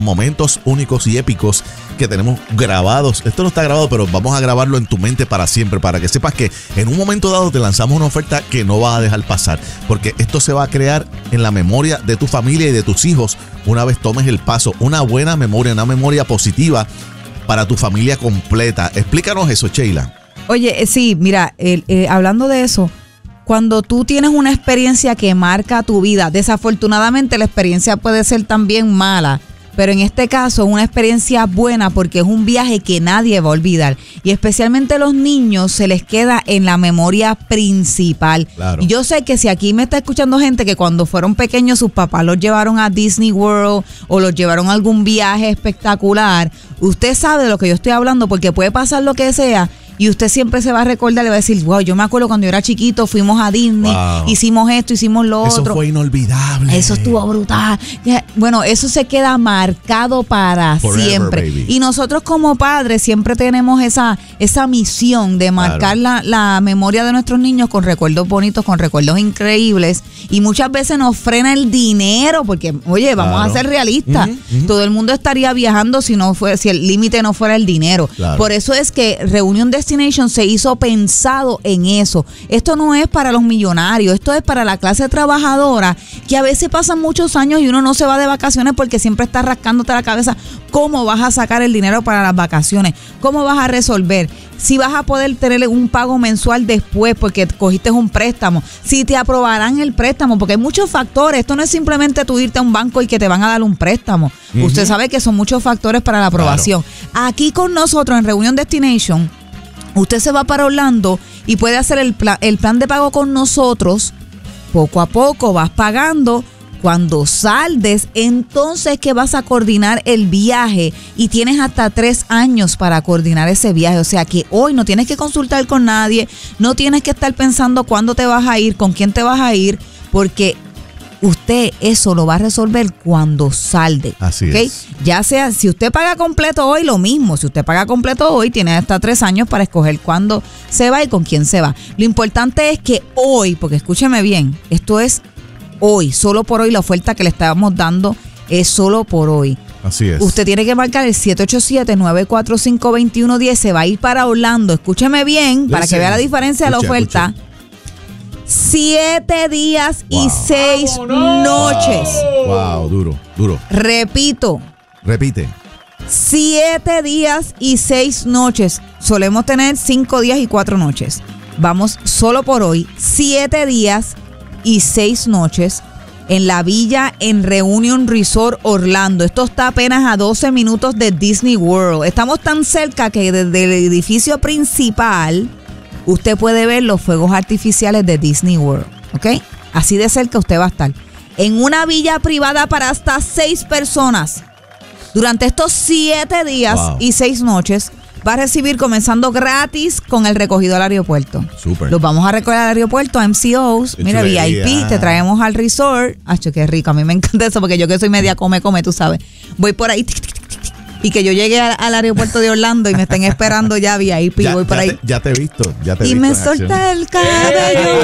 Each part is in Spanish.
momentos únicos y épicos que tenemos grabados. Esto no está grabado, pero vamos a grabarlo en tu mente para siempre, para que sepas que en un momento dado te lanzamos una oferta que no vas a dejar pasar, porque esto se va a crear en la memoria de tu familia y de tus hijos una vez tomes el paso. Una buena memoria, una memoria positiva para tu familia completa. Explícanos eso, Sheila. Oye, sí, mira, hablando de eso, cuando tú tienes una experiencia que marca tu vida, desafortunadamente la experiencia puede ser también mala, pero en este caso una experiencia buena porque es un viaje que nadie va a olvidar. Y especialmente a los niños se les queda en la memoria principal. Claro. Y yo sé que si aquí me está escuchando gente que cuando fueron pequeños sus papás los llevaron a Disney World o los llevaron a algún viaje espectacular, usted sabe de lo que yo estoy hablando porque puede pasar lo que sea. Y usted siempre se va a recordar, le va a decir, wow, yo me acuerdo cuando yo era chiquito, fuimos a Disney, hicimos esto, hicimos lo otro. Eso fue inolvidable. Eso estuvo brutal. Bueno, eso se queda marcado para Forever, siempre. Baby. Y nosotros como padres siempre tenemos esa misión de marcar la memoria de nuestros niños con recuerdos bonitos, con recuerdos increíbles. Y muchas veces nos frena el dinero, porque, oye, vamos a ser realistas. Todo el mundo estaría viajando si el límite no fuera el dinero. Claro. Por eso es que Reunion Destination se hizo pensado en eso. Esto no es para los millonarios, esto es para la clase trabajadora que a veces pasan muchos años y uno no se va de vacaciones porque siempre está rascándote la cabeza. ¿Cómo vas a sacar el dinero para las vacaciones? ¿Cómo vas a resolver? Si vas a poder tener un pago mensual después porque cogiste un préstamo, si te aprobarán el préstamo, porque hay muchos factores. Esto no es simplemente tú irte a un banco y que te van a dar un préstamo. Usted sabe que son muchos factores para la aprobación. Claro. Aquí con nosotros en Reunion Destination, usted se va para Orlando y puede hacer el plan de pago con nosotros. Poco a poco vas pagando. Cuando saldes, entonces que vas a coordinar el viaje y tienes hasta 3 años para coordinar ese viaje. O sea que hoy no tienes que consultar con nadie, no tienes que estar pensando cuándo te vas a ir, con quién te vas a ir, porque usted eso lo va a resolver cuando salde. Así es. Ya sea, si usted paga completo hoy, lo mismo. Si usted paga completo hoy, tiene hasta 3 años para escoger cuándo se va y con quién se va. Lo importante es que hoy, porque escúcheme bien, esto es hoy, solo por hoy, la oferta que le estábamos dando es solo por hoy. Así es. Usted tiene que marcar el 787-945-2110, se va a ir para Orlando. Escúcheme bien, para que vea la diferencia de la oferta. 7 días y 6 noches. Wow, duro. Repito. Repite. 7 días y 6 noches. Solemos tener 5 días y 4 noches. Vamos solo por hoy. 7 días y 6 noches en la villa en Reunion Resort Orlando. Esto está apenas a 12 minutos de Disney World. Estamos tan cerca que desde el edificio principal usted puede ver los fuegos artificiales de Disney World, ¿ok? Así de cerca usted va a estar. En una villa privada para hasta 6 personas. Durante estos 7 días y 6 noches va a recibir comenzando gratis con el recogido al aeropuerto. Súper. Los vamos a recoger al aeropuerto, a MCOs. Mira, VIP, te traemos al resort. Acho, qué rico. A mí me encanta eso porque yo que soy media come, tú sabes. Voy por ahí y que yo llegue al aeropuerto de Orlando y me estén esperando ya VIP. Voy por ahí. Ya te he visto. Y me solta el cabello.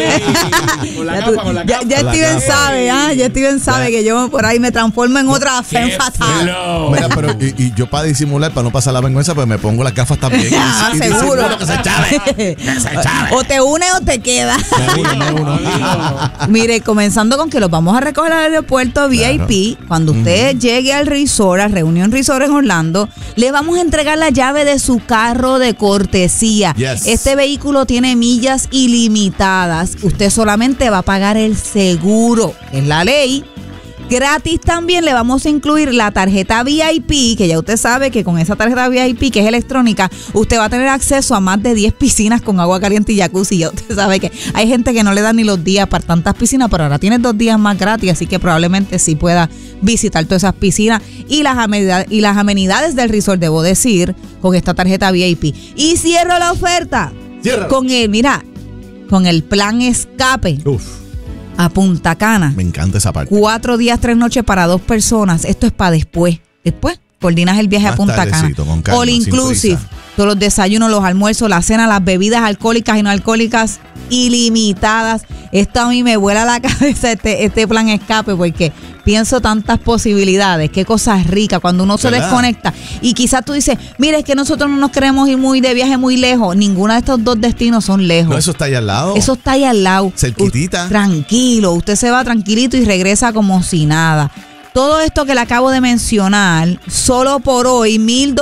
Ya Steven sabe, ya Steven sabe que yo por ahí me transformo en otra femme fatal. Mira, pero y yo para disimular, para no pasar la vergüenza, pues me pongo las gafas también. Seguro. Que se chave. O te une o te queda. Me uno. Mire, comenzando con que los vamos a recoger al aeropuerto VIP. Cuando usted llegue al resort, a Reunion Resort en Orlando, le vamos a entregar la llave de su carro de cortesía. Yes. Este vehículo tiene millas ilimitadas. Usted solamente va a pagar el seguro, que es la ley. Gratis también le vamos a incluir la tarjeta VIP, que ya usted sabe que con esa tarjeta VIP, que es electrónica, usted va a tener acceso a más de 10 piscinas con agua caliente y jacuzzi. Ya usted sabe que hay gente que no le da ni los días para tantas piscinas, pero ahora tiene 2 días más gratis, así que probablemente sí pueda visitar todas esas piscinas y las amenidades del resort, debo decir, con esta tarjeta VIP. Y cierro la oferta con el plan escape. A Punta Cana. Me encanta esa parte. 4 días, 3 noches para 2 personas. Esto es para después. Después coordinas el viaje a Punta Cana. Con calma, All inclusive. todos los desayunos, los almuerzos, la cena, las bebidas alcohólicas y no alcohólicas ilimitadas. Esto a mí me vuela la cabeza este plan escape porque pienso tantas posibilidades, qué cosas ricas cuando uno se desconecta. Y quizás tú dices, mira, es que nosotros no nos queremos ir de viaje muy lejos. Ninguno de estos dos destinos son lejos. No, eso está ahí al lado. Eso está ahí al lado. Cerquitita. Tranquilo, usted se va tranquilito y regresa como si nada. Todo esto que le acabo de mencionar, solo por hoy,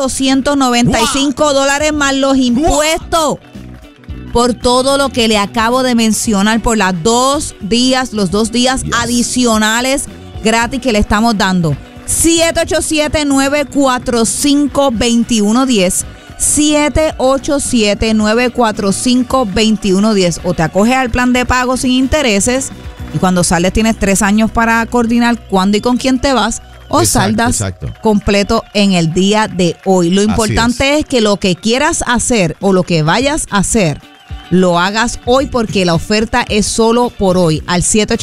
$1,295 más los impuestos. Por todo lo que le acabo de mencionar, por los 2 días adicionales gratis que le estamos dando. 787-945-2110. 787-945-2110. O te acoges al plan de pago sin intereses y cuando sales tienes 3 años para coordinar cuándo y con quién te vas, o saldas completo en el día de hoy. Lo importante es que lo que quieras hacer o lo que vayas a hacer, lo hagas hoy porque la oferta es solo por hoy. Al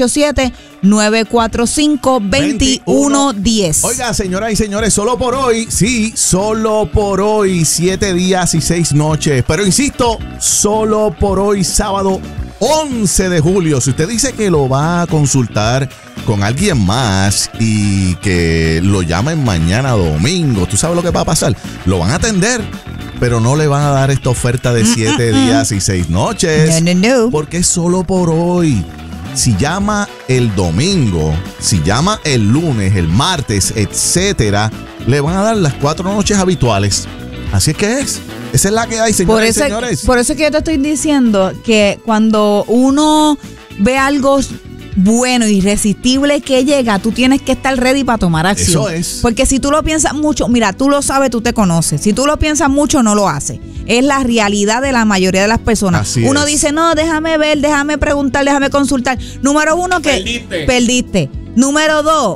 787-945-2110. Oiga, señoras y señores, solo por hoy, sí, solo por hoy, 7 días y 6 noches. Pero insisto, solo por hoy, sábado 11 de julio. Si usted dice que lo va a consultar con alguien más y que lo llamen mañana domingo, ¿tú sabes lo que va a pasar? Lo van a atender, pero no le van a dar esta oferta de 7 días y 6 noches. No. Porque es solo por hoy. Si llama el domingo, si llama el lunes, el martes, etcétera, le van a dar las 4 noches habituales. Así es que esa es la que hay, señoras y señores. Por eso es que yo te estoy diciendo que cuando uno ve algo bueno, irresistible que llega, tú tienes que estar ready para tomar acción. Eso es. Porque si tú lo piensas mucho, mira, tú lo sabes, tú te conoces. Si tú lo piensas mucho, no lo haces. Es la realidad de la mayoría de las personas. Así uno es. dice, no, déjame ver, déjame preguntar, déjame consultar. Número 1, que perdiste. Número dos,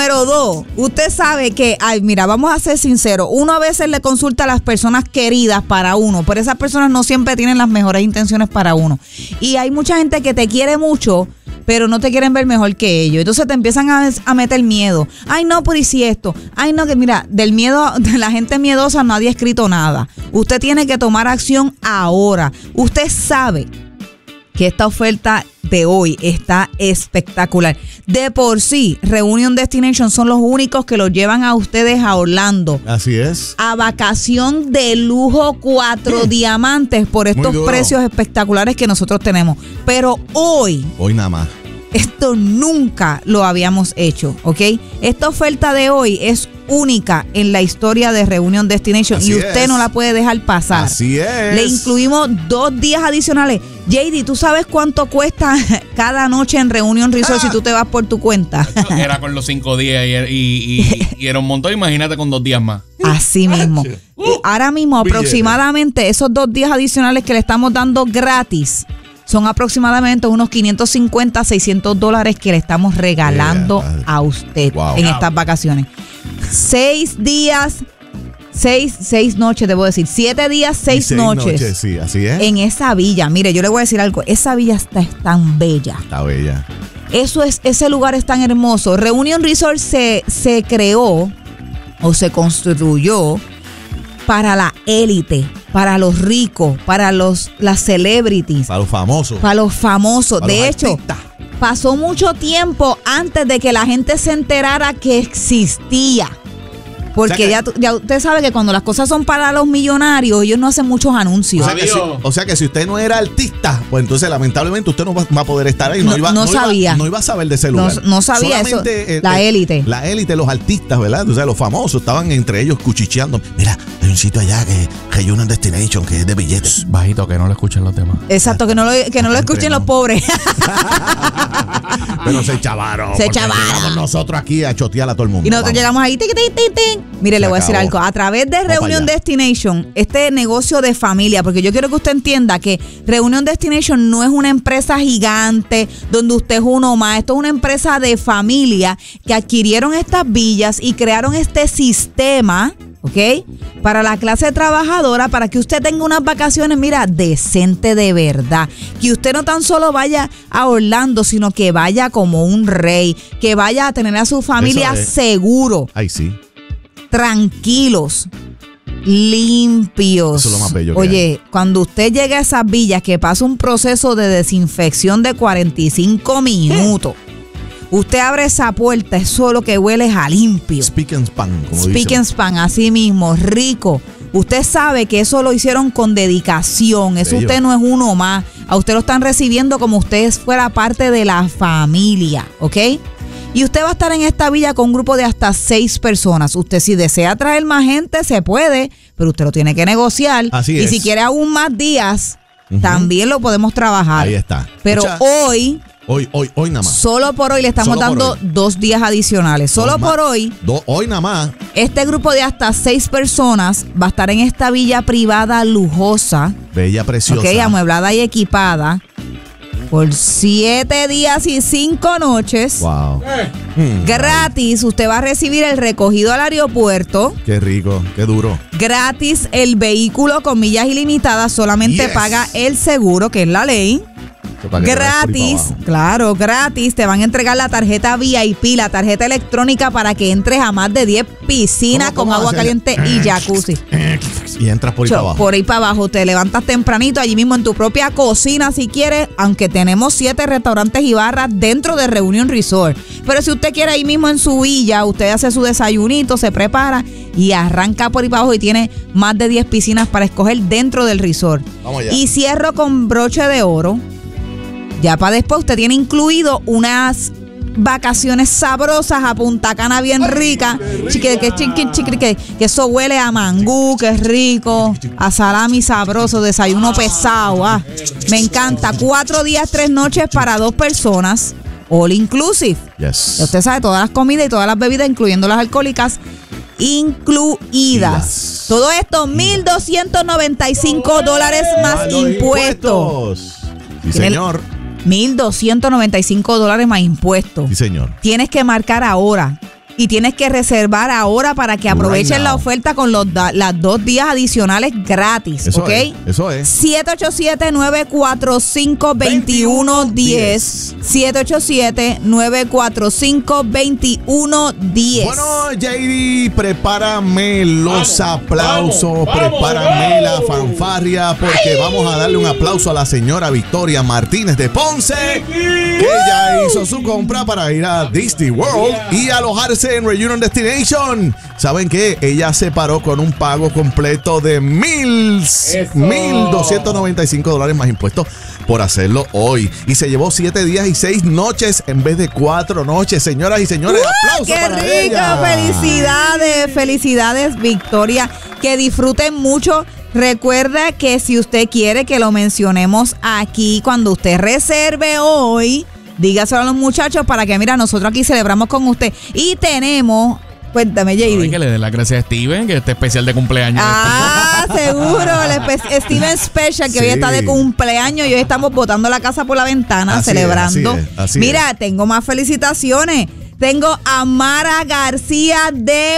usted sabe que, mira, vamos a ser sinceros, uno a veces le consulta a las personas queridas para uno, pero esas personas no siempre tienen las mejores intenciones para uno. Y hay mucha gente que te quiere mucho, pero no te quieren ver mejor que ellos. Entonces te empiezan a meter miedo. Ay, no, pero ¿y si esto? Ay, no, que mira, del miedo, de la gente miedosa nadie ha escrito nada. Usted tiene que tomar acción ahora. Usted sabe que esta oferta de hoy está espectacular. De por sí, Reunion Destination son los únicos que los llevan a ustedes a Orlando. Así es. A vacación de lujo 4 diamantes por estos precios espectaculares que nosotros tenemos. Pero hoy nada más. Esto nunca lo habíamos hecho, ¿ok? Esta oferta de hoy es única en la historia de Reunion Destination. Así y usted no la puede dejar pasar. Así es. Le incluimos 2 días adicionales. JD, ¿tú sabes cuánto cuesta cada noche en Reunion Resort si tú te vas por tu cuenta? Era con los 5 días y era un montón. Imagínate con 2 días más. Así mismo. Ahora mismo aproximadamente esos 2 días adicionales que le estamos dando gratis son aproximadamente unos $550, $600 que le estamos regalando a usted en estas vacaciones. 6 días, 6 noches, debo decir. 7 días, 6 noches. Sí, así es. En esa villa. Mire, yo le voy a decir algo. Esa villa es tan bella. Está bella. Ese lugar es tan hermoso. Reunion Resort se creó o se construyó para la élite, para los ricos, para las celebrities. Para los famosos. Para los famosos. Para de los hecho, artistas. Pasó mucho tiempo antes de que la gente se enterara que existía. Porque ya usted sabe que cuando las cosas son para los millonarios, ellos no hacen muchos anuncios. O sea que si usted no era artista, pues entonces lamentablemente usted no va a poder estar ahí. No iba a saber de ese lugar. No sabía solamente eso. La élite. La élite, los artistas, ¿verdad? O sea, los famosos estaban entre ellos cuchicheando. Mira, hay un sitio allá que hay una destination que es de billetes. Bajito, que no lo escuchen los demás. Exacto, que no lo escuchen los pobres. Pero se chavaron. Llegamos nosotros aquí a chotear a todo el mundo. Y nosotros llegamos ahí. Mire, le voy a decir algo. A través de Reunion Destination, este negocio de familia, porque yo quiero que usted entienda que Reunion Destination no es una empresa gigante donde usted es uno más. Esto es una empresa de familia que adquirieron estas villas y crearon este sistema, ¿ok? Para la clase trabajadora, para que usted tenga unas vacaciones, mira, decente de verdad. Que usted no tan solo vaya a Orlando, sino que vaya como un rey, que vaya a tener a su familia seguro. Ay, sí. Tranquilos. limpios. Eso es lo más bello que Oye, cuando usted llega a esas villas que pasa un proceso de desinfección de 45 minutos, usted abre esa puerta, eso es lo que huele es a limpio. Speak and span, como Speak dicen. and span, así mismo, rico. Usted sabe que eso lo hicieron con dedicación. Eso Bello. usted no es uno más. A usted lo están recibiendo como usted fuera parte de la familia, ¿ok? Y usted va a estar en esta villa con un grupo de hasta 6 personas. Usted si desea traer más gente, se puede, pero usted lo tiene que negociar. Así y es. si quiere aún más días, también lo podemos trabajar. Ahí está. Pero Escucha, hoy hoy nada más. solo por hoy le estamos Solo por dando hoy. 2 días adicionales. Solo Dos por más. hoy, Hoy nada más. este grupo de hasta 6 personas va a estar en esta villa privada lujosa, Bella, preciosa. ok, amueblada y equipada, por 7 días y 5 noches. Wow. Gratis, usted va a recibir el recogido al aeropuerto. Qué rico, qué duro. Gratis el vehículo con millas ilimitadas, solamente Yes. paga el seguro, que es la ley. Para que te vayas por ahí Gratis, para abajo. claro, gratis. Te van a entregar la tarjeta VIP, la tarjeta electrónica para que entres a más de 10 piscinas ¿Cómo con agua hacer? caliente y jacuzzi. Y entras por ahí para abajo. Por ahí para abajo, te levantas tempranito allí mismo en tu propia cocina si quieres, aunque tenemos 7 restaurantes y barras dentro de Reunion Resort. Pero si usted quiere ahí mismo en su villa, usted hace su desayunito, se prepara y arranca por ahí para abajo y tiene más de 10 piscinas para escoger dentro del resort. Vamos allá. Y cierro con broche de oro. Ya para después usted tiene incluido unas vacaciones sabrosas a Punta Cana bien rica. Que eso huele a mangú, que es rico, a salami sabroso, desayuno pesado. Me encanta. 4 días, 3 noches para 2 personas. All inclusive. Yes. Ya usted sabe, todas las comidas y todas las bebidas, incluyendo las alcohólicas, incluidas. Todo esto, $1,295 más Los impuestos. Sí, Tiene- señor. $1,295 más impuestos. Sí, señor. Tienes que marcar ahora y tienes que reservar ahora para que aprovechen Right la now. oferta con las 2 días adicionales gratis, Eso ¿ok? es. Eso es. 787-945-2110. 787-945-2110. Bueno, JD, prepárame los aplausos, vamos, prepárame vamos. la fanfarria, porque vamos a darle un aplauso a la señora Victoria Martínez de Ponce, que ya hizo su compra para ir a Disney World y alojarse en Reunion Destination. ¿Saben qué? Ella se paró con un pago completo de $1,295 más impuestos por hacerlo hoy. Y se llevó 7 días y 6 noches en vez de 4 noches. Señoras y señores, aplausos ¡Qué para rico! ella. Felicidades, felicidades, Victoria. Que disfruten mucho. Recuerda que si usted quiere que lo mencionemos aquí, cuando usted reserve hoy, dígaselo a los muchachos para que, mira, nosotros aquí celebramos con usted. Y tenemos, cuéntame, JD. Ay, que le dé las gracias a Steven, que este especial de cumpleaños. Ah, seguro, Steven Special, que hoy Sí. está de cumpleaños y hoy estamos botando la casa por la ventana, Así celebrando. es, así Mira, es. tengo más felicitaciones. Tengo a Mara García de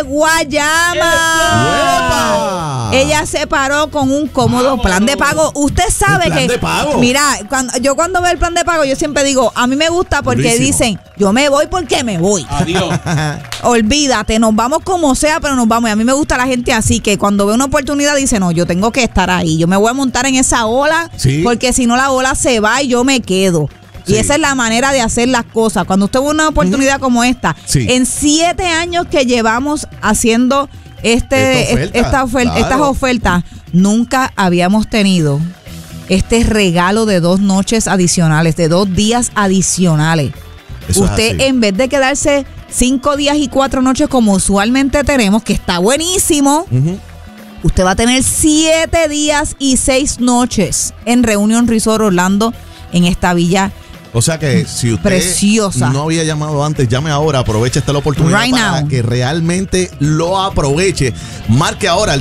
Guayama. ¡Uepa! Ella se paró con un cómodo plan de pago. Usted sabe ¿El plan que. de pago? Mira, cuando veo el plan de pago, yo siempre digo, a mí me gusta porque Durísimo. dicen, yo me voy porque me voy. Adiós. Olvídate, nos vamos como sea, pero nos vamos. Y a mí me gusta la gente así, que cuando ve una oportunidad dice, no, yo tengo que estar ahí. Yo me voy a montar en esa ola, Sí. porque si no la ola se va y yo me quedo. Sí. Y esa es la manera de hacer las cosas. Cuando usted ve una oportunidad como esta, Sí. en 7 años que llevamos haciendo Esta oferta, estas claro. ofertas, nunca habíamos tenido este regalo de 2 noches adicionales, de 2 días adicionales. Eso es Usted, así. en vez de quedarse 5 días y 4 noches como usualmente tenemos, que está buenísimo, Ujú. usted va a tener 7 días y 6 noches en Reunion Resort Orlando, en esta villa. O sea que si usted Preciosa. no había llamado antes, llame ahora, aproveche esta oportunidad Right para now. que realmente lo aproveche. Marque ahora al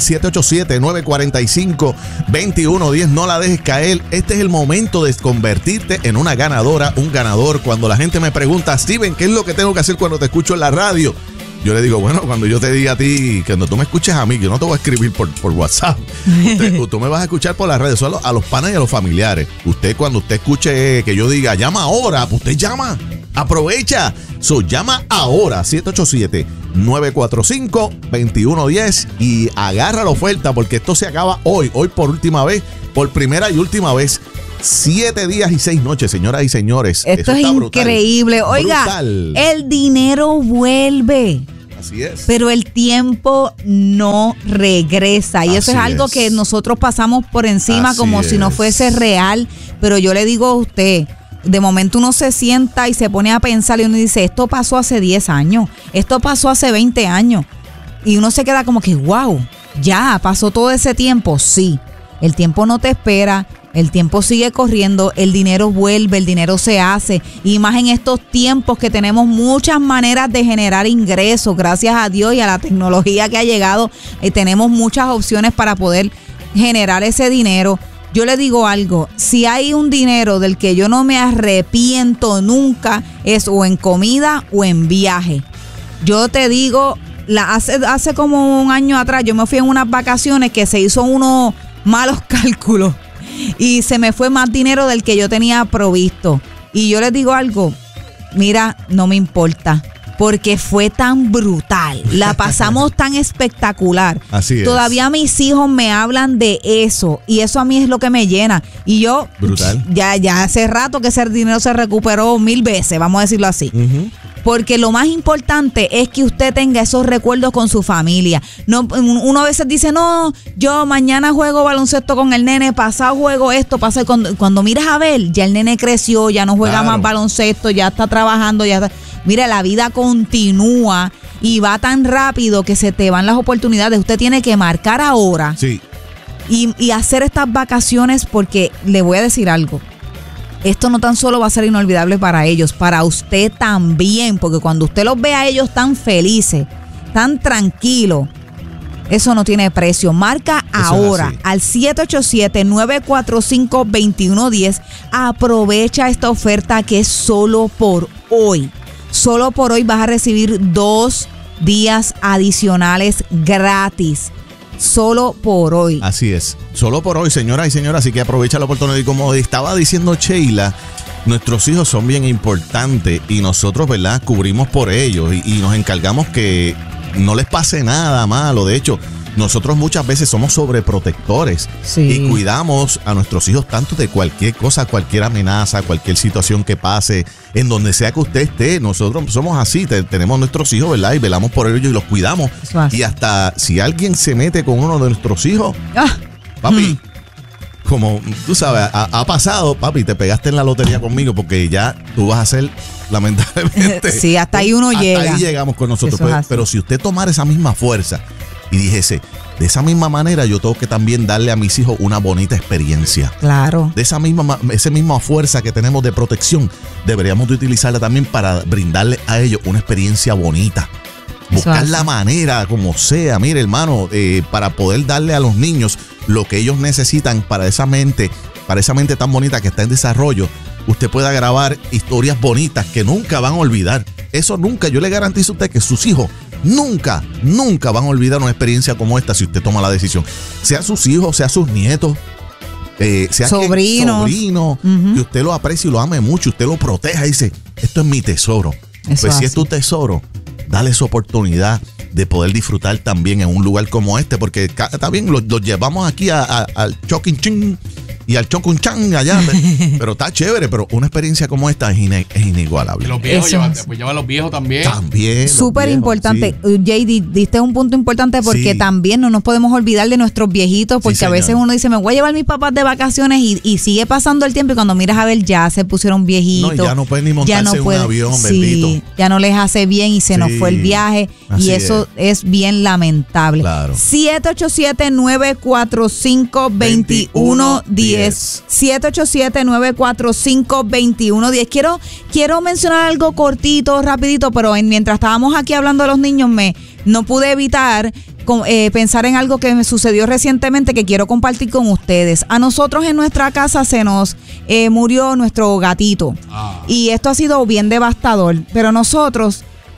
787-945-2110. No la dejes caer. Este es el momento de convertirte en una ganadora, un ganador. Cuando la gente me pregunta, Steven, ¿qué es lo que tengo que hacer cuando te escucho en la radio? Yo le digo, bueno, cuando yo te diga a ti, cuando tú me escuches a mí, yo no te voy a escribir por WhatsApp. Tú me vas a escuchar por las redes, solo a los panas y a los familiares. Usted, cuando usted escuche que yo diga, llama ahora, pues usted llama. Aprovecha. Llama ahora, 787-945-2110 y agarra la oferta porque esto se acaba hoy por última vez, por primera y última vez. 7 días y 6 noches, señoras y señores. Esto es increíble. Brutal. Oiga, brutal. El dinero vuelve. Así es. Pero el tiempo no regresa. Y eso es algo que nosotros pasamos por encima como si no fuese real. Pero yo le digo a usted, de momento uno se sienta y se pone a pensar y uno dice, esto pasó hace 10 años, esto pasó hace 20 años. Y uno se queda como que, wow, ya pasó todo ese tiempo. Sí, el tiempo no te espera. El tiempo sigue corriendo, el dinero vuelve, el dinero se hace. Y más en estos tiempos que tenemos muchas maneras de generar ingresos, gracias a Dios y a la tecnología que ha llegado, tenemos muchas opciones para poder generar ese dinero. Yo le digo algo, si hay un dinero del que yo no me arrepiento nunca, es o en comida o en viaje. Yo te digo, hace como un año atrás yo me fui en unas vacaciones que se hizo unos malos cálculos. Y se me fue más dinero del que yo tenía provisto. Y yo les digo algo, mira, no me importa, porque fue tan brutal. La pasamos tan espectacular. Así es. Todavía mis hijos me hablan de eso. Y eso a mí es lo que me llena. Y yo, brutal. Ya hace rato que ese dinero se recuperó 1000 veces, vamos a decirlo así. Uh-huh. Porque lo más importante es que usted tenga esos recuerdos con su familia. No, uno a veces dice, no, yo mañana juego baloncesto con el nene, pasado juego esto, pasa. Cuando miras a ver, ya el nene creció, ya no juega más baloncesto, ya está trabajando, ya está. Mira, la vida continúa y va tan rápido que se te van las oportunidades. Usted tiene que marcar ahora. Sí. Y hacer estas vacaciones, porque le voy a decir algo. Esto no tan solo va a ser inolvidable para ellos, para usted también, porque cuando usted los ve a ellos tan felices, tan tranquilos, eso no tiene precio. Marca ahora al 787-945-2110. Aprovecha esta oferta que es solo por hoy. Solo por hoy vas a recibir 2 días adicionales gratis. Solo por hoy. Así es, solo por hoy, señoras y señores, así que aprovecha la oportunidad. Y como estaba diciendo Sheila, nuestros hijos son bien importantes y nosotros, ¿verdad?, cubrimos por ellos y nos encargamos que no les pase nada malo. De hecho, nosotros muchas veces somos sobreprotectores y cuidamos a nuestros hijos tanto de cualquier cosa, cualquier amenaza, cualquier situación que pase, en donde sea que usted esté. Nosotros somos así, tenemos nuestros hijos, ¿verdad? Y velamos por ellos y los cuidamos. Y hasta si alguien se mete con uno de nuestros hijos, papi, como tú sabes, ha pasado, papi, te pegaste en la lotería conmigo porque ya tú vas a ser, lamentablemente. Sí, hasta ahí uno llega. Hasta ahí llegamos con nosotros. Pero si usted tomara esa misma fuerza y dijese, de esa misma manera yo tengo que también darle a mis hijos una bonita experiencia. Claro. De esa misma fuerza que tenemos de protección, deberíamos de utilizarla también para brindarle a ellos una experiencia bonita. Buscar la manera, como sea, mire, hermano, para poder darle a los niños lo que ellos necesitan para esa mente tan bonita que está en desarrollo. Usted pueda grabar historias bonitas que nunca van a olvidar. Eso nunca, yo le garantizo a usted que sus hijos nunca van a olvidar una experiencia como esta si usted toma la decisión. Sea sus hijos, sea sus nietos, sea sobrino, que usted lo aprecie y lo ame mucho, usted lo proteja y dice, esto es mi tesoro. Pues si es tu tesoro, dale su oportunidad de poder disfrutar también en un lugar como este, porque está bien, los llevamos aquí al Choquinchín y al Chocunchan allá, pero está chévere, pero una experiencia como esta es inigualable. Y los viejos lleva a los viejos también. También. Súper importante. Sí. Jay, diste un punto importante porque también no nos podemos olvidar de nuestros viejitos, porque a veces uno dice, me voy a llevar a mis papás de vacaciones y sigue pasando el tiempo y cuando miras a ver ya se pusieron viejitos. No, ya no pueden ni montarse en un avión, bendito. Ya no les hace bien y se nos fue el viaje y eso es bien lamentable. Claro. 787-945-2110. 787-945-2110. Quiero mencionar algo cortito, rapidito, pero mientras estábamos aquí hablando de los niños, no pude evitar pensar en algo que me sucedió recientemente que quiero compartir con ustedes. A nosotros en nuestra casa se nos murió nuestro gatito y esto ha sido bien devastador, pero nosotros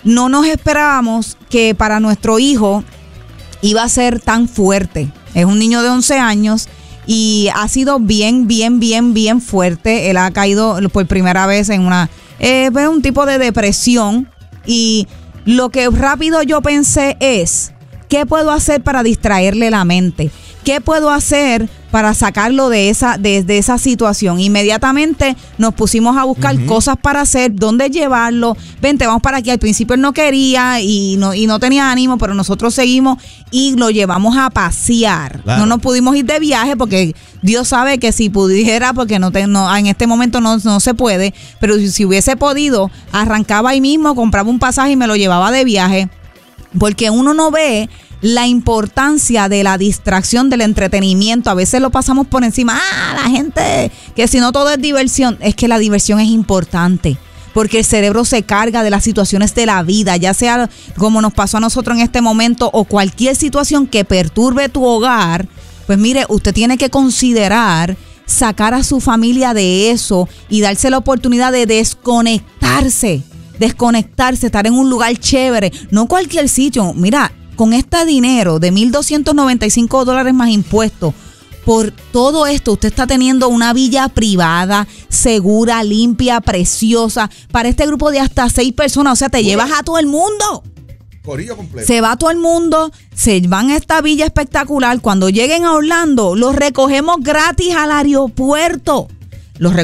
no nos esperábamos que para nuestro hijo iba a ser tan fuerte. Es un niño de 11 años y ha sido bien fuerte. Él ha caído por primera vez en un tipo de depresión, y lo que rápido yo pensé es, ¿qué puedo hacer para distraerle la mente? ¿Qué puedo hacer para sacarlo de esa situación? Inmediatamente nos pusimos a buscar cosas para hacer, dónde llevarlo. Vente, vamos para aquí. Al principio él no quería y no tenía ánimo, pero nosotros seguimos y lo llevamos a pasear. Claro. No nos pudimos ir de viaje porque Dios sabe que si pudiera, porque en este momento no se puede, pero si hubiese podido, arrancaba ahí mismo, compraba un pasaje y me lo llevaba de viaje, porque uno no ve la importancia de la distracción, del entretenimiento. A veces lo pasamos por encima. La gente, que si no todo es diversión. Es que la diversión es importante, porque el cerebro se carga de las situaciones de la vida, ya sea como nos pasó a nosotros en este momento o cualquier situación que perturbe tu hogar. Pues mire, usted tiene que considerar sacar a su familia de eso y darse la oportunidad de desconectarse, estar en un lugar chévere, no cualquier sitio. Mira, con este dinero de $1,295 más impuestos, por todo esto usted está teniendo una villa privada, segura, limpia, preciosa, para este grupo de hasta 6 personas. O sea, te llevas a todo el mundo. Corillo completo. Se va todo el mundo, se van a esta villa espectacular. Cuando lleguen a Orlando, los recogemos gratis al aeropuerto. Los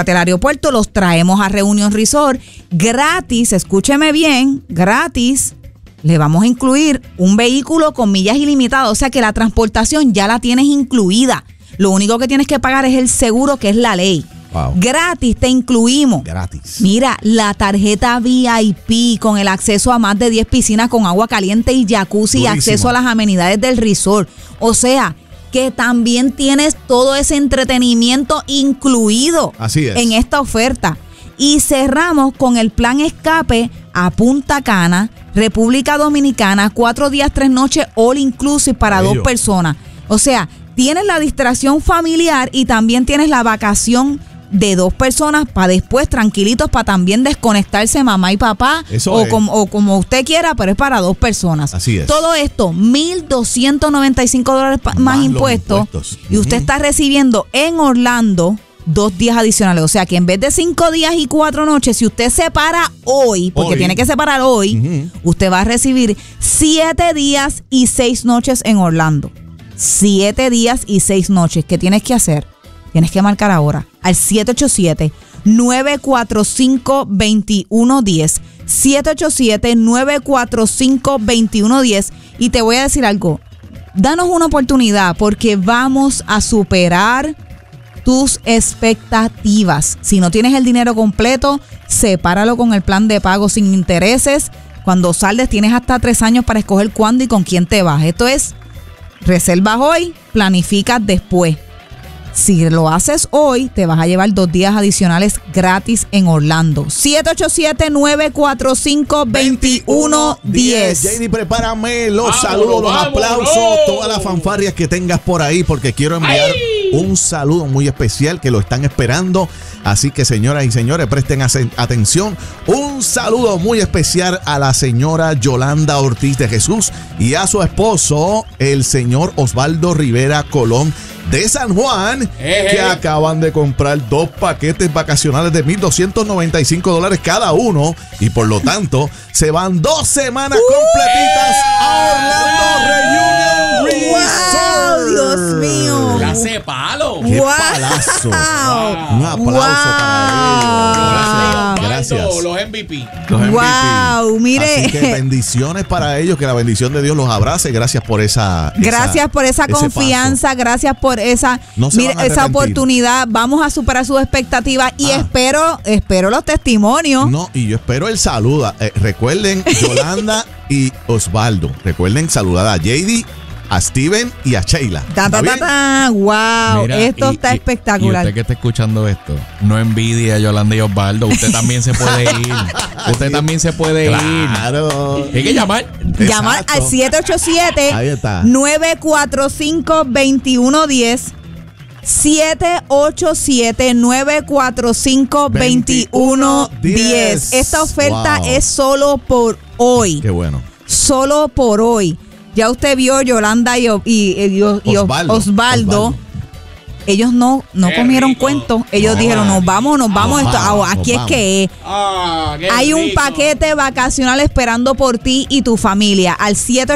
traemos a Reunion Resort gratis. Escúcheme bien, gratis. Le vamos a incluir un vehículo con millas ilimitadas, o sea que la transportación ya la tienes incluida. Lo único que tienes que pagar es el seguro, que es la ley. Wow. Gratis te incluimos. Gratis. Mira, la tarjeta VIP con el acceso a más de 10 piscinas con agua caliente y jacuzzi. Durísimo. Y acceso a las amenidades del resort. O sea, que también tienes todo ese entretenimiento incluido. Así es. En esta oferta. Y cerramos con el plan escape a Punta Cana, República Dominicana, 4 días, 3 noches, all inclusive para 2 personas. O sea, tienes la distracción familiar y también tienes la vacación de 2 personas para después tranquilitos, para también desconectarse mamá y papá. Eso o, es. como usted quiera, pero es para 2 personas. Así es. Todo esto, $1,295 más impuestos. Y usted está recibiendo en Orlando 2 días adicionales. O sea que en vez de 5 días y 4 noches, si usted separa hoy, porque tiene que separar hoy, usted va a recibir 7 días y 6 noches en Orlando. 7 días y 6 noches. ¿Qué tienes que hacer? Tienes que marcar ahora al 787-945-2110. 787-945-2110. Y te voy a decir algo. Danos una oportunidad, porque vamos a superar tus expectativas. Si no tienes el dinero completo, sepáralo con el plan de pago sin intereses. Cuando saldes tienes hasta 3 años para escoger cuándo y con quién te vas. Esto es, reservas hoy, planificas después. Si lo haces hoy, te vas a llevar 2 días adicionales gratis en Orlando. 787-945-2110. JD, prepárame los saludos, los aplausos, todas las fanfarrias que tengas por ahí, porque quiero enviar un saludo muy especial que lo están esperando. Así que, señoras y señores, presten atención. Un saludo muy especial a la señora Yolanda Ortiz de Jesús y a su esposo, el señor Osvaldo Rivera Colón de San Juan, que acaban de comprar 2 paquetes vacacionales de $1,295 cada uno, y por lo tanto se van 2 semanas completitas a Orlando Reunion Resort. ¡Wow! ¡Dios mío! ¡Clase palo! ¡Qué palazo! Un aplauso para ellos. Gracias. Los MVP. ¡Wow! Mire. Así que bendiciones para ellos, que la bendición de Dios los abrace. Gracias por esa confianza, paso. Gracias por esa, esa oportunidad. Vamos a superar sus expectativas y espero los testimonios. No, y yo espero el saludo. Recuerden, Yolanda y Osvaldo, recuerden saludar a JD, a Steven y a Sheila. ¡Wow! Mira, esto está espectacular. Y usted que está escuchando esto, no envidia a Yolanda y Osvaldo. Usted también se puede ir. Usted también se puede ir. Claro. Hay que llamar. Llamar al 787-945-2110. 787-945-2110. Esta oferta es solo por hoy. Qué bueno. Solo por hoy. Ya usted vio Yolanda y Osvaldo. Ellos no comieron cuento. Ellos dijeron, nos vamos. Aquí es que es. Hay un paquete vacacional esperando por ti y tu familia al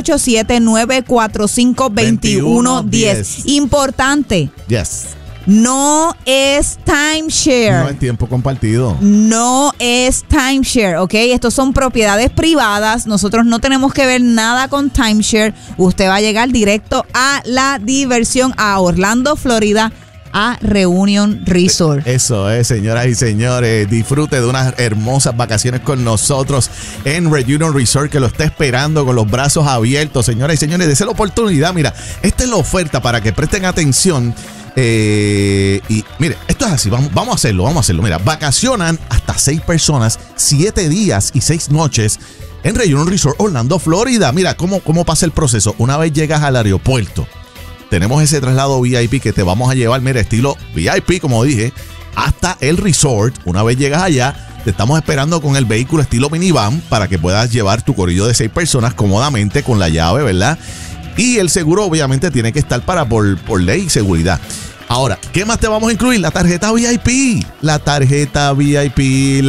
787-945-2110. Importante. Yes. No es timeshare. No es tiempo compartido. No es timeshare, ¿ok? Estos son propiedades privadas. Nosotros no tenemos que ver nada con timeshare. Usted va a llegar directo a la diversión a Orlando, Florida, a Reunion Resort. Eso es, señoras y señores. Disfrute de unas hermosas vacaciones con nosotros en Reunion Resort, que lo está esperando con los brazos abiertos. Señoras y señores, dése la oportunidad. Mira, esta es la oferta para que presten atención. Y mire, esto es así, vamos a hacerlo. Mira, vacacionan hasta 6 personas, 7 días y 6 noches en Reunion Resort Orlando, Florida. Mira, ¿cómo pasa el proceso? Una vez llegas al aeropuerto, tenemos ese traslado VIP que te vamos a llevar, mira, estilo VIP, como dije, hasta el resort. Una vez llegas allá, te estamos esperando con el vehículo estilo minivan para que puedas llevar tu corillo de 6 personas cómodamente con la llave, ¿verdad? Y el seguro obviamente tiene que estar por ley y seguridad. Ahora, ¿qué más te vamos a incluir? La tarjeta VIP. La VIP.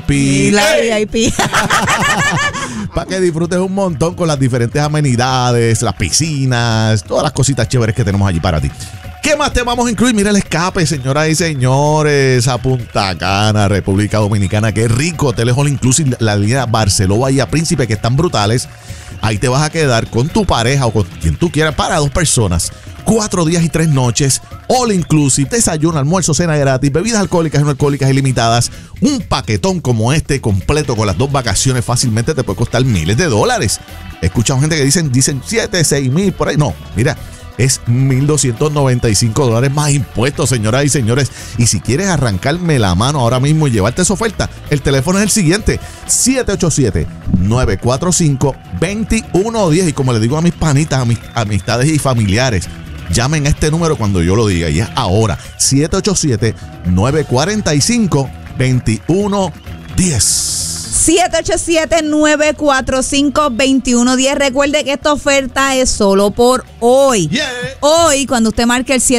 Para que disfrutes un montón con las diferentes amenidades, las piscinas, todas las cositas chéveres que tenemos allí para ti. ¿Qué más te vamos a incluir? Mira el escape, señoras y señores, a Punta Cana, República Dominicana. Qué rico, hoteles all inclusive, la línea Barceló, Bahía Príncipe, que están brutales. Ahí te vas a quedar con tu pareja o con quien tú quieras para 2 personas. 4 días y 3 noches, all inclusive, desayuno, almuerzo, cena gratis, bebidas alcohólicas y no alcohólicas ilimitadas. Un paquetón como este, completo con las 2 vacaciones, fácilmente te puede costar miles de dólares. He escuchado gente que dicen 7, 6 mil por ahí. No, mira, es $1,295 más impuestos, señoras y señores. Y si quieres arrancarme la mano ahora mismo y llevarte esa oferta, el teléfono es el siguiente: 787-945-2110. Y como le digo a mis panitas, a mis amistades y familiares, llamen a este número cuando yo lo diga, y es ahora, 787-945-2110. 787-945-2110. Recuerde que esta oferta es solo por hoy. Yeah. Hoy, cuando usted marque el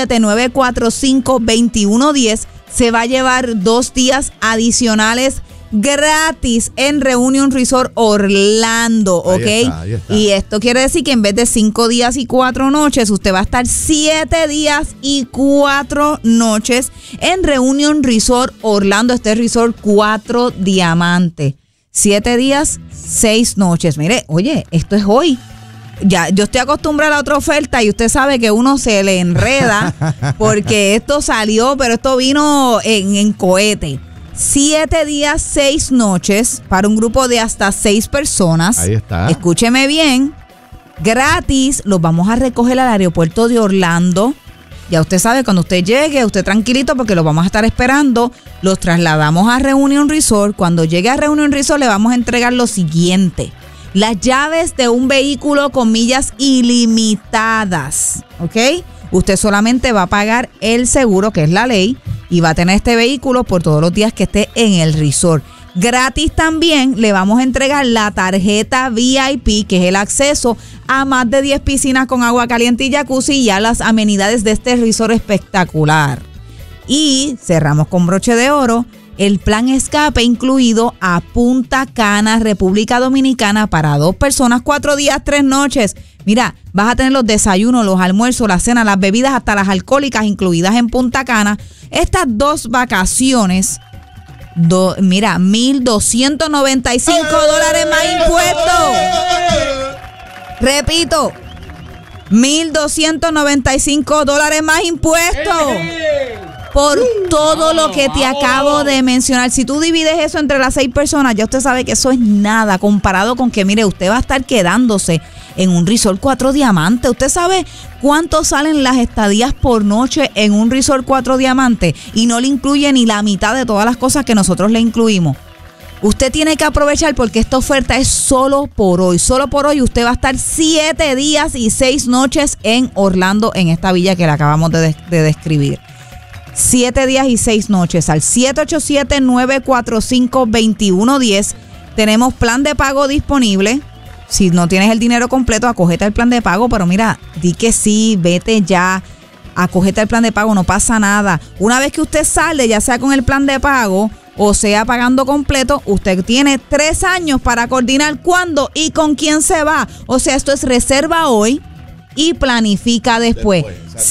787-945-2110, se va a llevar 2 días adicionales gratis en Reunion Resort Orlando, ¿ok? Ahí está. Y esto quiere decir que en vez de 5 días y 4 noches, usted va a estar 7 días y 4 noches en Reunion Resort Orlando. Este resort 4 diamantes. 7 días, 6 noches. Mire, oye, esto es hoy. Ya, yo estoy acostumbrada a la otra oferta y usted sabe que uno se le enreda porque esto salió, pero esto vino en cohete. 7 días, 6 noches para un grupo de hasta 6 personas. Ahí está. Escúcheme bien. Gratis, los vamos a recoger al aeropuerto de Orlando. Ya usted sabe, cuando usted llegue, usted tranquilito porque los vamos a estar esperando. Los trasladamos a Reunion Resort. Cuando llegue a Reunion Resort le vamos a entregar lo siguiente: las llaves de un vehículo con millas ilimitadas, ¿ok? Usted solamente va a pagar el seguro, que es la ley, y va a tener este vehículo por todos los días que esté en el resort. Gratis también le vamos a entregar la tarjeta VIP, que es el acceso a más de 10 piscinas con agua caliente y jacuzzi y a las amenidades de este resort espectacular. Y cerramos con broche de oro: el plan escape incluido a Punta Cana, República Dominicana, para 2 personas, 4 días, 3 noches. Mira, vas a tener los desayunos, los almuerzos, la cena, las bebidas, hasta las alcohólicas incluidas en Punta Cana. Estas 2 vacaciones, mira, $1,295 más impuestos. Repito, $1,295 más impuestos. Por todo lo que te acabo de mencionar. Si tú divides eso entre las 6 personas, ya usted sabe que eso es nada comparado con que, mire, usted va a estar quedándose en un resort 4 diamantes. ¿Usted sabe cuánto salen las estadías por noche en un resort 4 diamantes? Y no le incluye ni la mitad de todas las cosas que nosotros le incluimos. Usted tiene que aprovechar porque esta oferta es solo por hoy. Solo por hoy usted va a estar 7 días y 6 noches en Orlando, en esta villa que le acabamos de describir. 7 días y 6 noches al 787-945-2110. Tenemos plan de pago disponible. Si no tienes el dinero completo, acógete al plan de pago, pero mira, di que sí, vete ya, acógete al plan de pago, no pasa nada. Una vez que usted sale, ya sea con el plan de pago o sea pagando completo, usted tiene 3 años para coordinar cuándo y con quién se va. O sea, esto es reserva hoy y planifica después.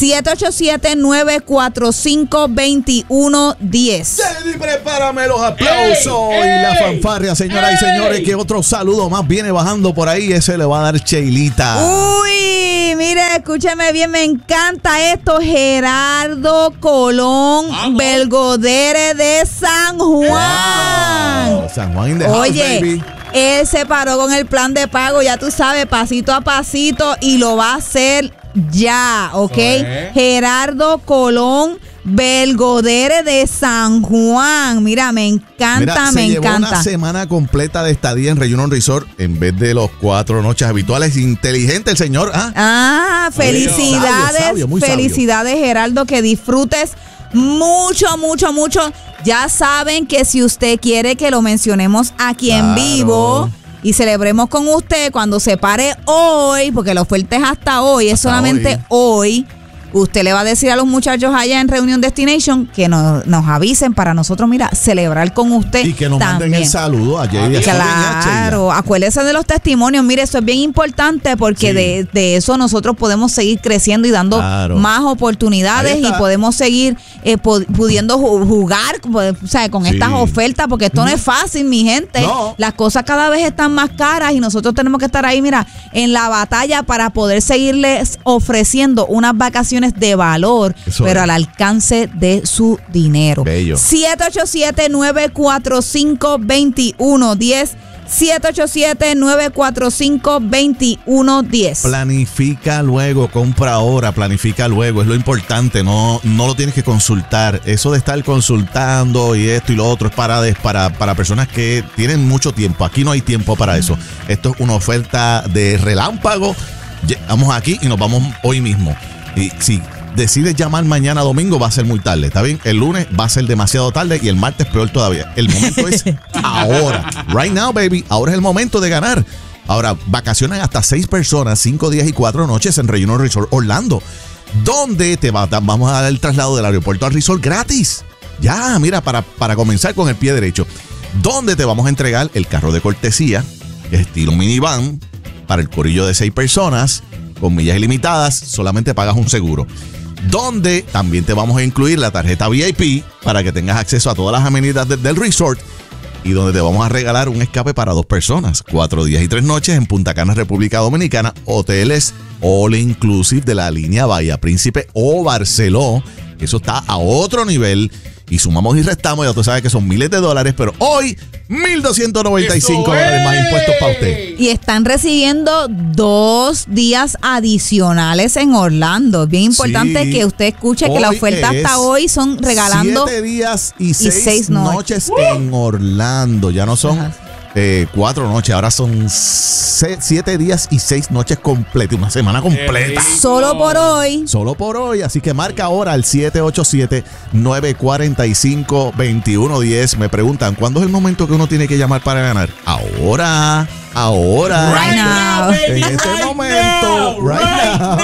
787-945-2110. Teddy, prepárame los aplausos y la fanfarria, señoras y señores, que otro saludo más viene bajando por ahí. Ese le va a dar Cheilita. Uy, mire, escúcheme bien, me encanta esto. Gerardo Colón, Belgodere de San Juan. Wow, San Juan in the house, baby. Él se paró con el plan de pago, ya tú sabes, pasito a pasito, y lo va a hacer ya, ¿ok? Gerardo Colón, Belgodere de San Juan. Mira, me encanta, me encanta. Llevó una semana completa de estadía en Reunion Resort en vez de los 4 noches habituales. Inteligente el señor. Felicidades, sabio, felicidades, Gerardo, que disfrutes mucho, mucho, mucho. Ya saben que si usted quiere que lo mencionemos aquí en vivo y celebremos con usted cuando se pare hoy, porque la oferta es hasta hoy, es solamente hoy. Usted le va a decir a los muchachos allá en Reunion Destination que nos avisen para nosotros, mira, celebrar con usted. Y que nos manden el saludo a Jay. Claro, acuérdense de los testimonios. Mire, eso es bien importante porque de eso nosotros podemos seguir creciendo y dando más oportunidades y podemos seguir pudiendo jugar, o sea, con estas ofertas, porque esto no es fácil, mi gente. No. Las cosas cada vez están más caras y nosotros tenemos que estar ahí, mira, en la batalla para poder seguirles ofreciendo unas vacaciones de valor, pero al alcance de su dinero. Bello. 787-945-2110. 787-945-2110. Planifica luego, compra ahora, planifica luego, es lo importante, no lo tienes que consultar. Eso de estar consultando y esto y lo otro es para personas que tienen mucho tiempo. Aquí no hay tiempo para eso. Esto es una oferta de relámpago. Vamos aquí y nos vamos hoy mismo. Y si decides llamar mañana domingo, va a ser muy tarde, ¿está bien? El lunes va a ser demasiado tarde y el martes peor todavía. El momento es ahora. Right now, baby. Ahora es el momento de ganar. Ahora, vacaciones hasta 6 personas, 5 días y 4 noches en Reunion Resort Orlando, donde vamos a dar el traslado del aeropuerto al resort gratis. Ya, mira, para comenzar con el pie derecho. Donde te vamos a entregar el carro de cortesía, estilo minivan, para el corillo de 6 personas, con millas ilimitadas, solamente pagas un seguro. Donde también te vamos a incluir la tarjeta VIP para que tengas acceso a todas las amenidades del resort, y donde te vamos a regalar un escape para 2 personas, 4 días y 3 noches en Punta Cana, República Dominicana, hoteles all inclusive de la línea Bahía Príncipe o Barceló. Eso está a otro nivel. Y sumamos y restamos, ya tú sabes que son miles de dólares, pero hoy $1,295 más impuestos para usted. Y están recibiendo 2 días adicionales en Orlando. Es bien importante que usted escuche que la oferta hasta hoy son regalando 7 días y 6 noches en Orlando. Ya no son 4 noches, ahora son 7 días y 6 noches completas, una semana completa. Solo por hoy. Solo por hoy, así que marca ahora al 787-945-2110. Me preguntan, ¿cuándo es el momento que uno tiene que llamar para ganar? Ahora. Right now. En este momento. Right now.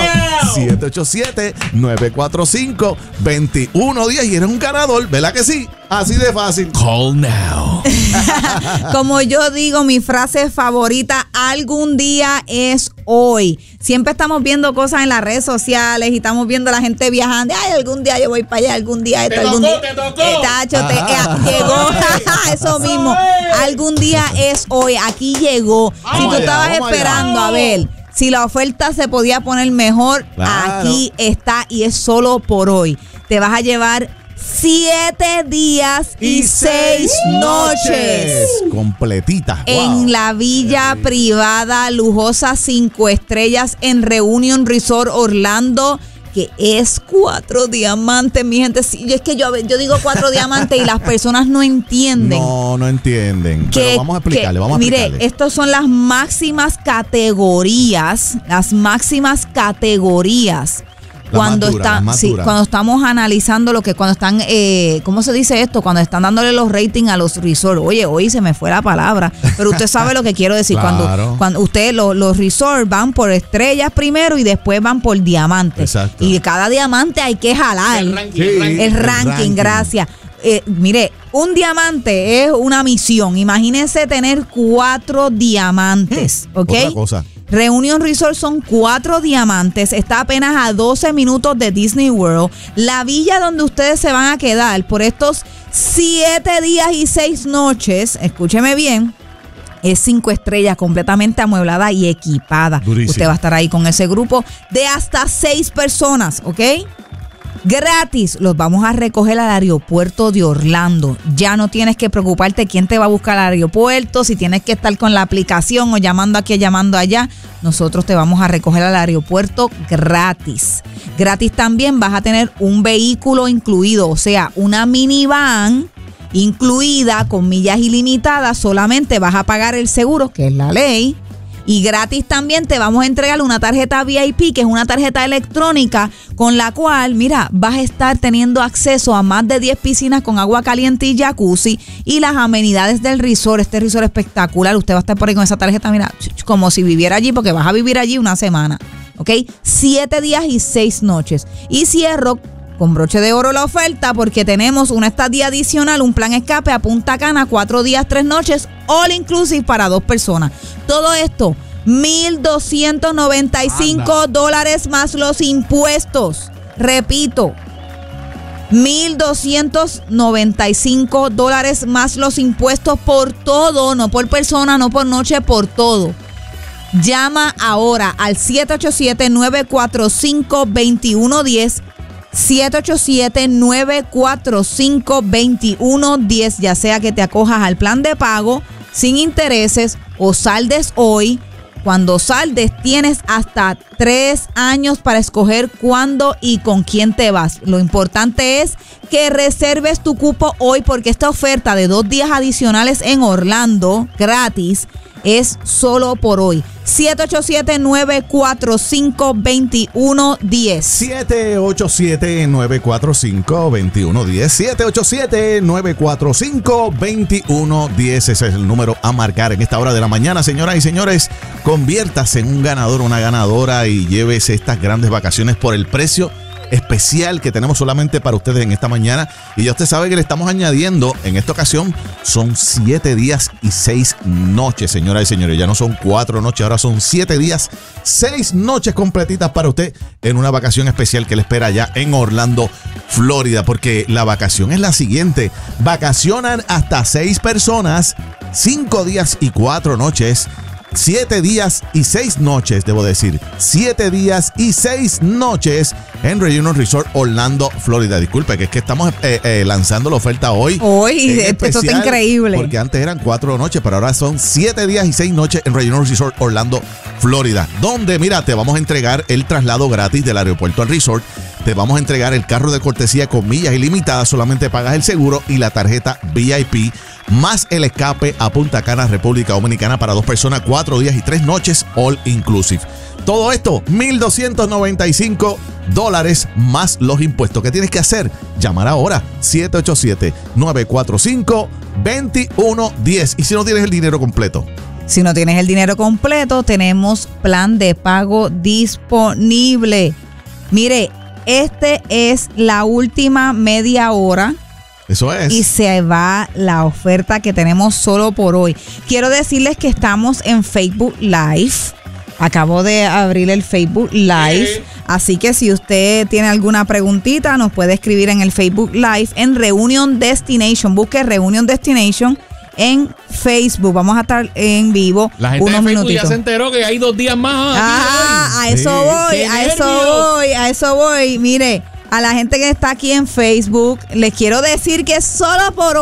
787-945-2110. Y eres un ganador, ¿verdad que sí? Así de fácil. Call now. Como yo digo, mi frase favorita, algún día es hoy. Siempre estamos viendo cosas en las redes sociales y estamos viendo a la gente viajando. Ay, algún día yo voy para allá, algún día esto, algún día. Te tocó. Llegó. Eso mismo. Algún día es hoy. Aquí llegó. Si tú estabas esperando a ver si la oferta se podía poner mejor, aquí está y es solo por hoy. Te vas a llevar 7 días y 6 noches completitas en la villa privada lujosa 5 estrellas en Reunion Resort Orlando, que es 4 diamantes, mi gente. Sí, es que yo digo 4 diamantes y las personas no entienden. No entienden. Pero vamos a explicarle, Mire, estos son las máximas categorías. cuando estamos analizando cuando están, ¿cómo se dice esto? Cuando están dándole los ratings a los resorts. Oye, hoy se me fue la palabra, pero usted sabe lo que quiero decir. Claro. Cuando usted, los resorts van por estrellas primero y después van por diamantes. Exacto. Y cada diamante hay que jalar. El ranking, gracias. Mire, un diamante es una misión. Imagínense tener 4 diamantes, ¿ok? Otra cosa. Reunion Resort son 4 diamantes. Está apenas a 12 minutos de Disney World. La villa donde ustedes se van a quedar por estos 7 días y 6 noches, escúcheme bien, es 5 estrellas, completamente amueblada y equipada. Durísimo. Usted va a estar ahí con ese grupo de hasta 6 personas, ¿ok? Gratis, los vamos a recoger al aeropuerto de Orlando. Ya no tienes que preocuparte quién te va a buscar al aeropuerto, si tienes que estar con la aplicación o llamando aquí, llamando allá. Nosotros te vamos a recoger al aeropuerto gratis. Gratis también vas a tener un vehículo incluido, o sea, una minivan incluida con millas ilimitadas. Solamente vas a pagar el seguro, que es la ley. Y gratis también te vamos a entregar una tarjeta VIP, que es una tarjeta electrónica con la cual, mira, vas a estar teniendo acceso a más de 10 piscinas con agua caliente y jacuzzi y las amenidades del resort. Este resort espectacular. Usted va a estar por ahí con esa tarjeta, mira, como si viviera allí, porque vas a vivir allí una semana. ¿Ok? 7 días y 6 noches. Y cierro con broche de oro la oferta porque tenemos una estadía adicional, un plan escape a Punta Cana, 4 días, 3 noches, all inclusive para 2 personas. Todo esto, $1,295 más los impuestos. Repito, $1,295 más los impuestos por todo, no por persona, no por noche, por todo. Llama ahora al 787-945-2110. 787-945-2110, ya sea que te acojas al plan de pago sin intereses o saldes hoy. Cuando saldes tienes hasta 3 años para escoger cuándo y con quién te vas. Lo importante es que reserves tu cupo hoy porque esta oferta de 2 días adicionales en Orlando gratis es solo por hoy. 787-945-2110. 787-945-2110. 787-945-2110. Ese es el número a marcar en esta hora de la mañana, señoras y señores. Conviértase en un ganador o una ganadora y llévese estas grandes vacaciones por el precio especial que tenemos solamente para ustedes en esta mañana. Y ya usted sabe que le estamos añadiendo, en esta ocasión son 7 días y 6 noches, señoras y señores. Ya no son 4 noches, ahora son 7 días, 6 noches completitas para usted en una vacación especial que le espera allá en Orlando, Florida. Porque la vacación es la siguiente: vacacionan hasta 6 personas, 5 días y 4 noches. 7 días y 6 noches, debo decir. 7 días y 6 noches en Reunion Resort Orlando, Florida. Disculpe, que es que estamos lanzando la oferta hoy. Hoy, esto está increíble. Porque antes eran 4 noches, pero ahora son 7 días y 6 noches en Reunion Resort Orlando, Florida. Donde, mira, te vamos a entregar el traslado gratis del aeropuerto al resort. Te vamos a entregar el carro de cortesía con millas ilimitadas. Solamente pagas el seguro y la tarjeta VIP, más el escape a Punta Cana, República Dominicana, para 2 personas, 4 días y 3 noches, all inclusive. Todo esto, $1,295 más los impuestos. ¿Qué tienes que hacer? Llamar ahora, 787-945-2110. ¿Y si no tienes el dinero completo? Si no tienes el dinero completo, tenemos plan de pago disponible. Mire, este es la última media hora. Eso es. Y se va la oferta que tenemos solo por hoy. Quiero decirles que estamos en Facebook Live. Acabo de abrir el Facebook Live. Así que si usted tiene alguna preguntita, nos puede escribir en el Facebook Live en Reunion Destination. Busque Reunion Destination en Facebook. Vamos a estar en vivo la gente unos de Facebook minutitos. ya se enteró que hay 2 días más. A eso voy. Mire, a la gente que está aquí en Facebook, les quiero decir que solo por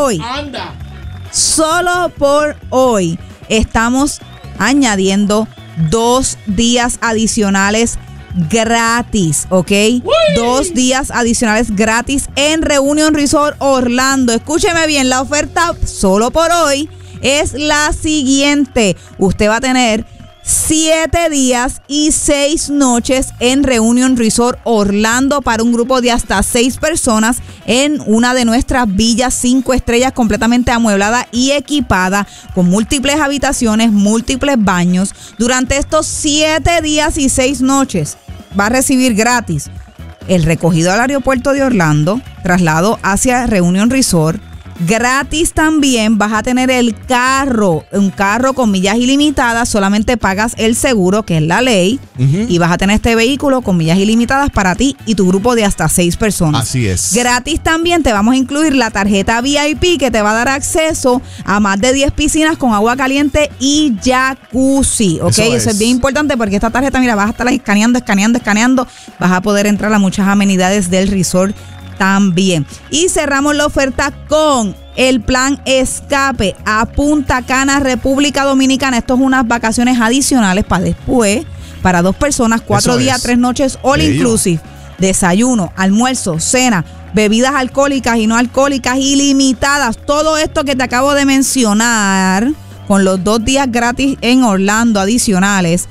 hoy, estamos añadiendo 2 días adicionales gratis, ¿ok? ¡Uy! 2 días adicionales gratis en Reunion Resort Orlando. Escúcheme bien, la oferta solo por hoy es la siguiente. Usted va a tener 7 días y 6 noches en Reunion Resort Orlando para un grupo de hasta 6 personas en una de nuestras villas 5 estrellas completamente amueblada y equipada con múltiples habitaciones, múltiples baños. Durante estos 7 días y 6 noches va a recibir gratis el recogido al aeropuerto de Orlando, traslado hacia Reunion Resort. Gratis también vas a tener un carro con millas ilimitadas, solamente pagas el seguro, que es la ley, y vas a tener este vehículo con millas ilimitadas para ti y tu grupo de hasta 6 personas. Así es. Gratis también te vamos a incluir la tarjeta VIP que te va a dar acceso a más de 10 piscinas con agua caliente y jacuzzi, ¿ok? Eso es bien importante porque esta tarjeta, mira, vas a estar escaneando, vas a poder entrar a muchas amenidades del resort también. Y cerramos la oferta con el plan Escape a Punta Cana, República Dominicana. Esto es unas vacaciones adicionales para después, para 2 personas, 4 días, 3 noches, all inclusive. Desayuno, almuerzo, cena, bebidas alcohólicas y no alcohólicas ilimitadas. Todo esto que te acabo de mencionar, con los 2 días gratis en Orlando adicionales,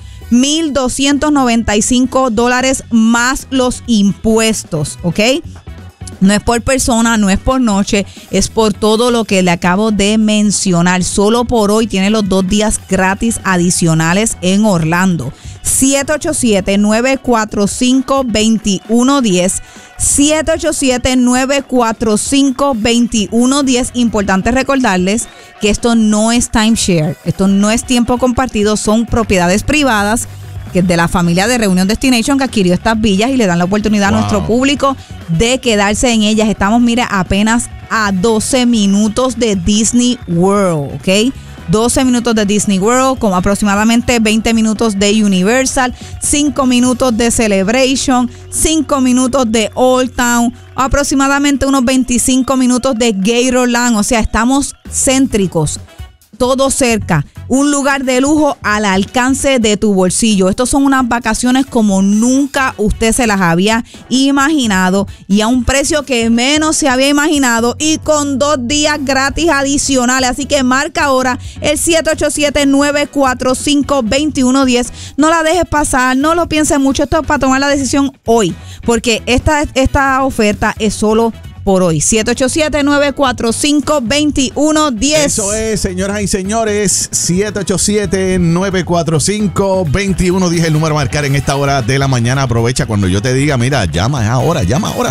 $1,295 más los impuestos, ¿ok? No es por persona, no es por noche, es por todo lo que le acabo de mencionar. Solo por hoy tiene los 2 días gratis adicionales en Orlando. 787-945-2110. 787-945-2110. Importante recordarles que esto no es timeshare, esto no es tiempo compartido, son propiedades privadas que es de la familia de Reunion Destination que adquirió estas villas y le dan la oportunidad a nuestro público de quedarse en ellas. Estamos, mire, apenas a 12 minutos de Disney World, ¿ok? 12 minutos de Disney World, como aproximadamente 20 minutos de Universal, 5 minutos de Celebration, 5 minutos de Old Town, aproximadamente unos 25 minutos de Gatorland. O sea, estamos céntricos, todo cerca. Un lugar de lujo al alcance de tu bolsillo. Estos son unas vacaciones como nunca usted se las había imaginado y a un precio que menos se había imaginado y con 2 días gratis adicionales. Así que marca ahora el 787-945-2110. No la dejes pasar, no lo pienses mucho. Esto es para tomar la decisión hoy, porque esta oferta es solo por hoy. 787-945-2110. Eso es, señoras y señores. 787-945-2110. El número a marcar en esta hora de la mañana. Aprovecha cuando yo te diga, mira, llama ahora.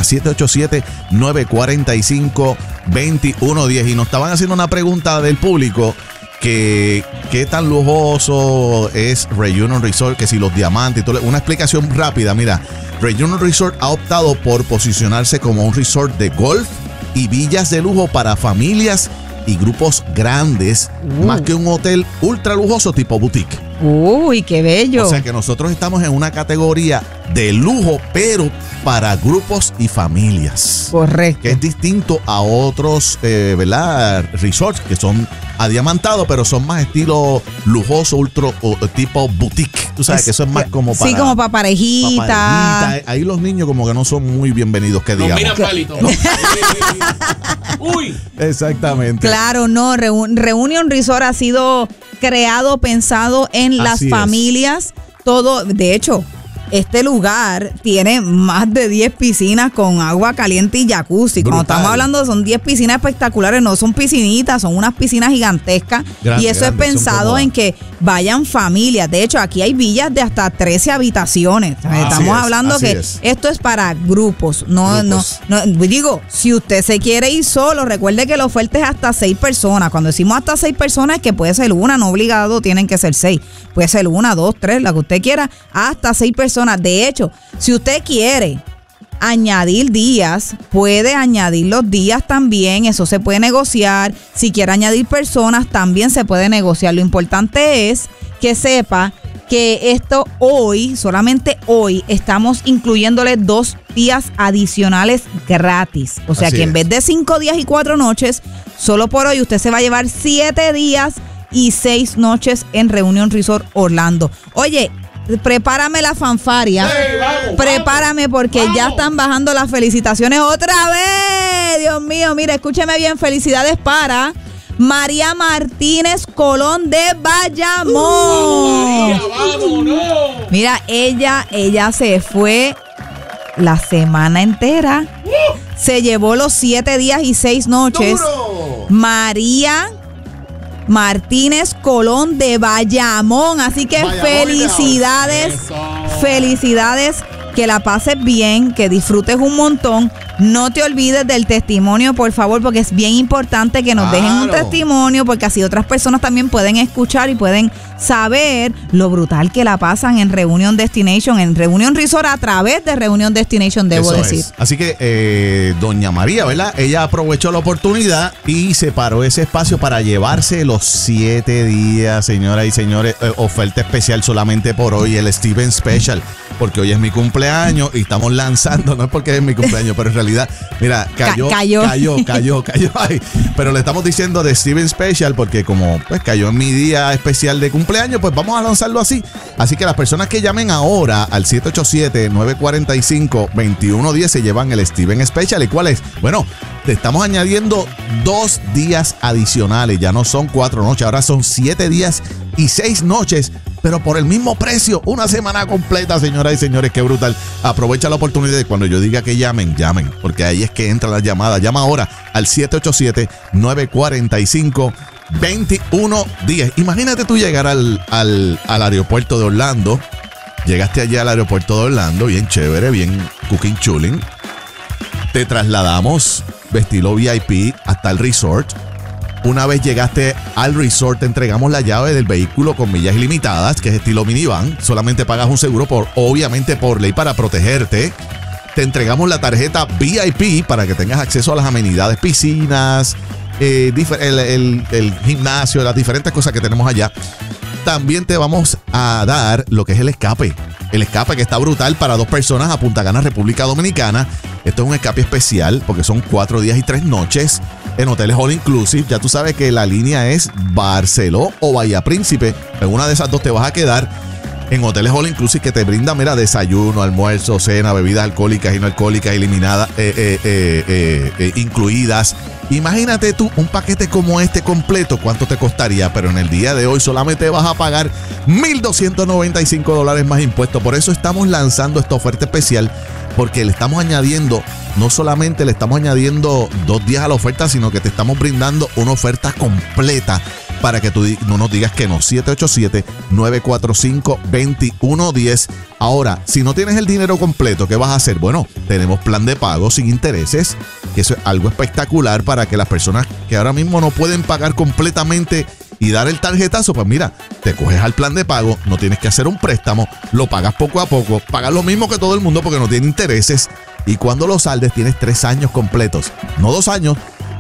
787-945-2110. Y nos estaban haciendo una pregunta del público. ¿Qué tan lujoso es Reunion Resort? Que si los diamantes y todo. Una explicación rápida, mira. Reunion Resort ha optado por posicionarse como un resort de golf y villas de lujo para familias y grupos grandes, más que un hotel ultra lujoso tipo boutique. Uy, qué bello. O sea que nosotros estamos en una categoría de lujo, pero para grupos y familias. Correcto. Que es distinto a otros, ¿verdad? Resorts que son adiamantados, pero son más estilo lujoso, ultra tipo boutique. Tú sabes que eso es más como para... Sí, como para parejita. Ahí los niños como que no son muy bienvenidos, que digamos. Mira, palito. Uy. Exactamente. Claro, no. Reunion Resort ha sido creado, pensado en las familias. Todo, de hecho, este lugar tiene más de 10 piscinas con agua caliente y jacuzzi. Cuando estamos hablando, son 10 piscinas espectaculares, no son piscinitas, son unas piscinas gigantescas. Y eso es pensado en que vayan familias. De hecho, aquí hay villas de hasta 13 habitaciones. Estamos hablando que esto es para grupos. No, digo, si usted se quiere ir solo, recuerde que la oferta es hasta 6 personas. Cuando decimos hasta 6 personas, es que puede ser una, no obligado, tienen que ser 6. Puede ser 1, 2, 3, la que usted quiera, hasta 6 personas. De hecho, si usted quiere añadir días, puede añadir los días también, eso se puede negociar. Si quiere añadir personas, también se puede negociar. Lo importante es que sepa que esto hoy, solamente hoy, estamos incluyéndole 2 días adicionales gratis. O sea que en vez de 5 días y 4 noches, solo por hoy usted se va a llevar 7 días y 6 noches en Reunion Resort Orlando. Oye, prepárame la fanfaria. Prepárame porque ya están bajando las felicitaciones otra vez. Dios mío, mira, escúcheme bien. Felicidades para María Martínez Colón de Bayamón. ¡Vámonos! Mira, ella se fue la semana entera. Se llevó los 7 días y 6 noches. ¡Duro! María Martínez Colón de Bayamón. Así que Bayamón, felicidades. Eso. Felicidades. Que la pases bien, que disfrutes un montón. No te olvides del testimonio, por favor, porque es bien importante que nos dejen un testimonio, porque así otras personas también pueden escuchar y pueden saber lo brutal que la pasan en Reunion Destination, en Reunion Resort, a través de Reunion Destination, debo Eso decir. es. Así que doña María, ¿verdad? Ella aprovechó la oportunidad y separó ese espacio para llevarse los 7 días, señoras y señores. Oferta especial solamente por hoy, el Steven Special, porque hoy es mi cumpleaños y estamos lanzando, no es porque es mi cumpleaños, pero en realidad, mira, cayó. Ay, pero le estamos diciendo de Steven Special porque como pues cayó en mi día especial de cumpleaños, pues vamos a lanzarlo así. Así que las personas que llamen ahora al 787-945-2110 se llevan el Steven Special. ¿Y cuál es? Bueno, te estamos añadiendo 2 días adicionales. Ya no son 4 noches, ahora son 7 días y 6 noches, pero por el mismo precio, una semana completa, señoras y señores. Qué brutal. Aprovecha la oportunidad de cuando yo diga que llamen, porque ahí es que entran las llamadas. Llama ahora al 787-945-2110. Imagínate tú llegar al aeropuerto de Orlando. Llegaste allá al aeropuerto de Orlando, bien chévere, bien cooking chulin. Te trasladamos estilo VIP hasta el resort. Una vez llegaste al resort, te entregamos la llave del vehículo con millas ilimitadas, que es estilo minivan. Solamente pagas un seguro, obviamente por ley, para protegerte. Te entregamos la tarjeta VIP para que tengas acceso a las amenidades, piscinas, el gimnasio, las diferentes cosas que tenemos allá. También te vamos a dar lo que es el escape. El escape que está brutal para 2 personas a Punta Cana, República Dominicana. Esto es un escape especial porque son 4 días y 3 noches en hoteles all inclusive. Ya tú sabes que la línea es Barceló o Bahía Príncipe. En una de esas dos te vas a quedar en hoteles all inclusive que te brindan, mira, desayuno, almuerzo, cena, bebidas alcohólicas y no alcohólicas incluidas. Imagínate tú un paquete como este completo, ¿cuánto te costaría? Pero en el día de hoy solamente vas a pagar $1,295 más impuestos. Por eso estamos lanzando esta oferta especial, porque le estamos añadiendo, no solamente le estamos añadiendo 2 días a la oferta, sino que te estamos brindando una oferta completa para que tú no nos digas que no. 787-945-2110. Ahora, si no tienes el dinero completo, ¿qué vas a hacer? Bueno, tenemos plan de pago sin intereses, que eso es algo espectacular para que las personas que ahora mismo no pueden pagar completamente y dar el tarjetazo, pues mira, te coges al plan de pago, no tienes que hacer un préstamo, lo pagas poco a poco, pagas lo mismo que todo el mundo porque no tiene intereses, y cuando lo saldes tienes 3 años completos, no 2 años,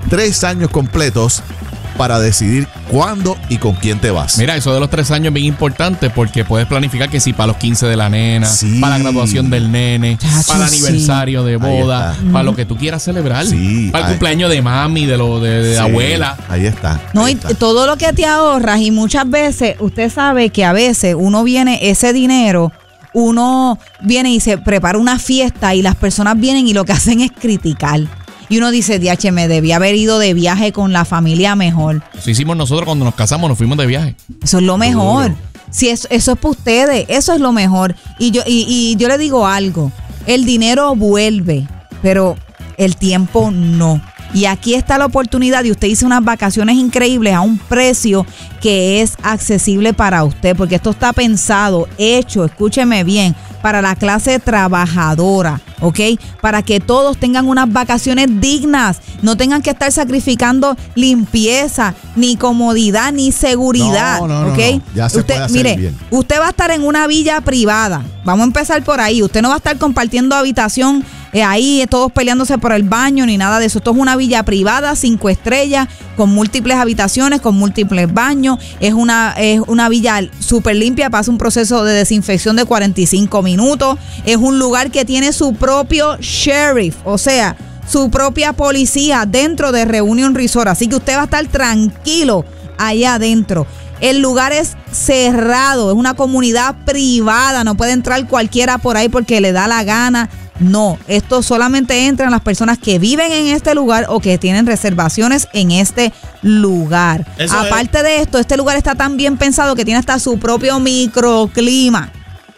3 años completos para decidir cuándo y con quién te vas. Mira, eso de los 3 años es bien importante porque puedes planificar que si para los 15 de la nena, sí, para la graduación del nene, para el aniversario de boda, para lo que tú quieras celebrar, sí, para el cumpleaños de mami, de sí, abuela. Ahí está. No, ahí y está. todo lo que te ahorras, y muchas veces, usted sabe que a veces uno viene, ese dinero, uno viene y se prepara una fiesta y las personas vienen y lo que hacen es criticar. Y uno dice, DH, me debía haber ido de viaje con la familia mejor. Eso hicimos nosotros cuando nos casamos, nos fuimos de viaje. Eso es lo mejor. Si eso es para ustedes, eso es lo mejor. Y yo le digo algo, el dinero vuelve, pero el tiempo no. Y aquí está la oportunidad de usted hizo unas vacaciones increíbles a un precio que es accesible para usted, porque esto está pensado, hecho, escúcheme bien, para la clase trabajadora, ¿ok? Para que todos tengan unas vacaciones dignas, no tengan que estar sacrificando limpieza, ni comodidad, ni seguridad, no, ¿ok? No. Ya se puede hacer mire, bien. Usted va a estar en una villa privada, vamos a empezar por ahí, usted no va a estar compartiendo habitación ahí todos peleándose por el baño ni nada de eso. Esto es una villa privada, 5 estrellas, con múltiples habitaciones, con múltiples baños. Es una villa súper limpia, pasa un proceso de desinfección de 45 minutos. Es un lugar que tiene su propio sheriff, o sea, su propia policía dentro de Reunion Resort. Así que usted va a estar tranquilo allá adentro. El lugar es cerrado, es una comunidad privada, no puede entrar cualquiera por ahí porque le da la gana. No, esto solamente entran las personas que viven en este lugar o que tienen reservaciones en este lugar. Aparte de esto, este lugar está tan bien pensado que tiene hasta su propio microclima.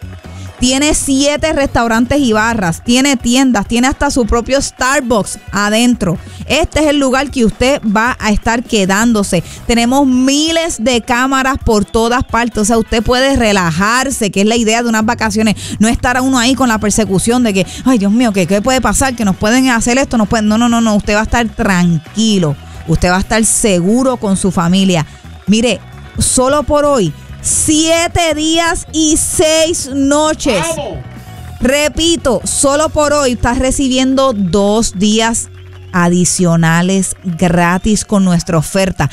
Tiene 7 restaurantes y barras, tiene tiendas, tiene hasta su propio Starbucks adentro. Este es el lugar que usted va a estar quedándose. Tenemos miles de cámaras por todas partes, o sea, usted puede relajarse, que es la idea de unas vacaciones. No estar uno ahí con la persecución de que, ay Dios mío, ¿qué puede pasar? Que nos pueden hacer esto, nos pueden... No, usted va a estar tranquilo, usted va a estar seguro con su familia. Mire, solo por hoy, 7 días y 6 noches. ¡Vamos! Repito, solo por hoy estás recibiendo 2 días adicionales gratis con nuestra oferta.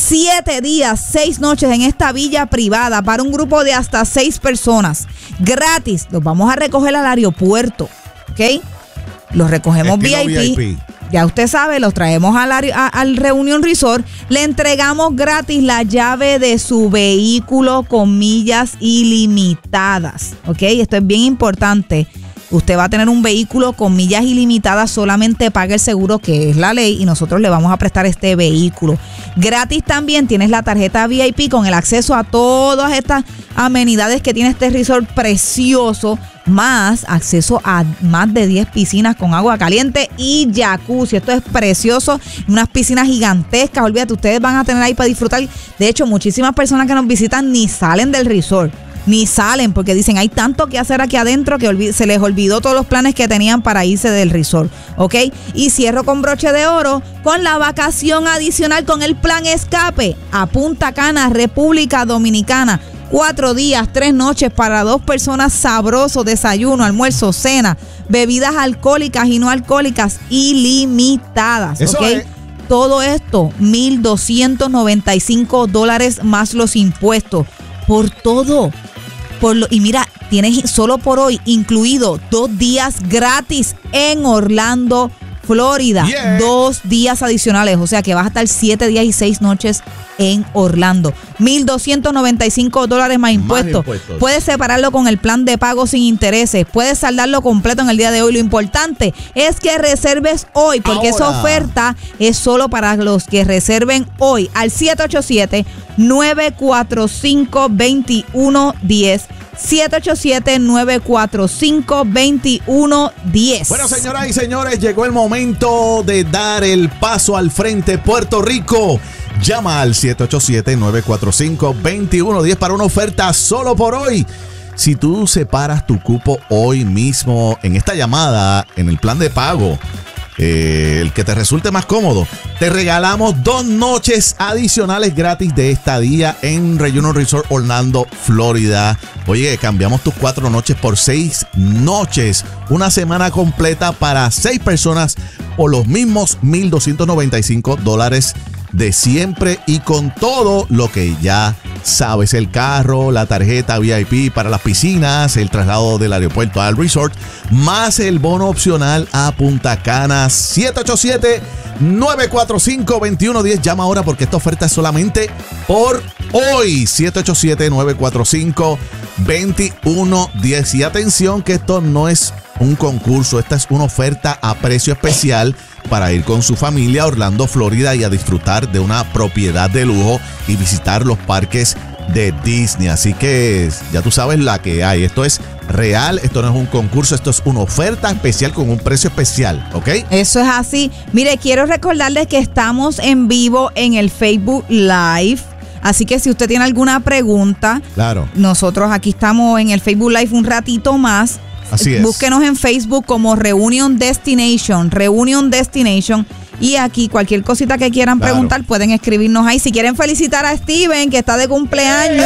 7 días, 6 noches en esta villa privada para un grupo de hasta 6 personas. Gratis. Los vamos a recoger al aeropuerto, ¿ok? Los recogemos VIP. Ya usted sabe, los traemos al Reunion Resort, le entregamos gratis la llave de su vehículo con millas ilimitadas, ¿ok? Esto es bien importante. Usted va a tener un vehículo con millas ilimitadas, solamente paga el seguro, que es la ley, y nosotros le vamos a prestar este vehículo. Gratis también tienes la tarjeta VIP con el acceso a todas estas amenidades que tiene este resort precioso, más acceso a más de 10 piscinas con agua caliente y jacuzzi. Esto es precioso, unas piscinas gigantescas. Olvídate, ustedes van a tener ahí para disfrutar. De hecho, muchísimas personas que nos visitan ni salen del resort. Ni salen porque dicen, hay tanto que hacer aquí adentro que se les olvidó todos los planes que tenían para irse del resort, ¿ok? Y cierro con broche de oro con la vacación adicional con el plan escape a Punta Cana, República Dominicana. 4 días, 3 noches para 2 personas, sabroso, desayuno, almuerzo, cena, bebidas alcohólicas y no alcohólicas ilimitadas, ¿ok? Todo esto, $1,295 más los impuestos. Por todo. Y mira, tienes solo por hoy incluido 2 días gratis en Orlando, Florida. Yeah. 2 días adicionales, o sea que vas a estar 7 días y 6 noches en Orlando. $1,295 más impuestos. Puedes separarlo con el plan de pago sin intereses. Puedes saldarlo completo en el día de hoy. Lo importante es que reserves hoy, porque esa oferta es solo para los que reserven hoy al 787-945-2110. 787-945-2110. Bueno, señoras y señores, llegó el momento de dar el paso al frente. Puerto Rico, llama al 787-945-2110 para una oferta solo por hoy. Si tú separas tu cupo hoy mismo en esta llamada, en el plan de pago, el que te resulte más cómodo, te regalamos 2 noches adicionales gratis de estadía en Reunion Resort Orlando, Florida. Oye, cambiamos tus 4 noches por 6 noches. Una semana completa para 6 personas por los mismos $1,295 de siempre, y con todo lo que ya sabes: el carro, la tarjeta VIP para las piscinas, el traslado del aeropuerto al resort, más el bono opcional a Punta Cana. 787-945-2110. Llama ahora porque esta oferta es solamente por hoy. 787-945-2110. Y atención, que esto no es un concurso, esta es una oferta a precio especial para ir con su familia a Orlando, Florida, y a disfrutar de una propiedad de lujo y visitar los parques de Disney. Así que ya tú sabes la que hay. Esto es real, esto no es un concurso, esto es una oferta especial con un precio especial, ¿ok? Eso es así. Mire, quiero recordarles que estamos en vivo en el Facebook Live. Así que si usted tiene alguna pregunta, claro, nosotros aquí estamos en el Facebook Live un ratito más. Así es. Búsquenos en Facebook como Reunion Destination. Y aquí cualquier cosita que quieran preguntar, pueden escribirnos ahí. Si quieren felicitar a Steven, que está de cumpleaños.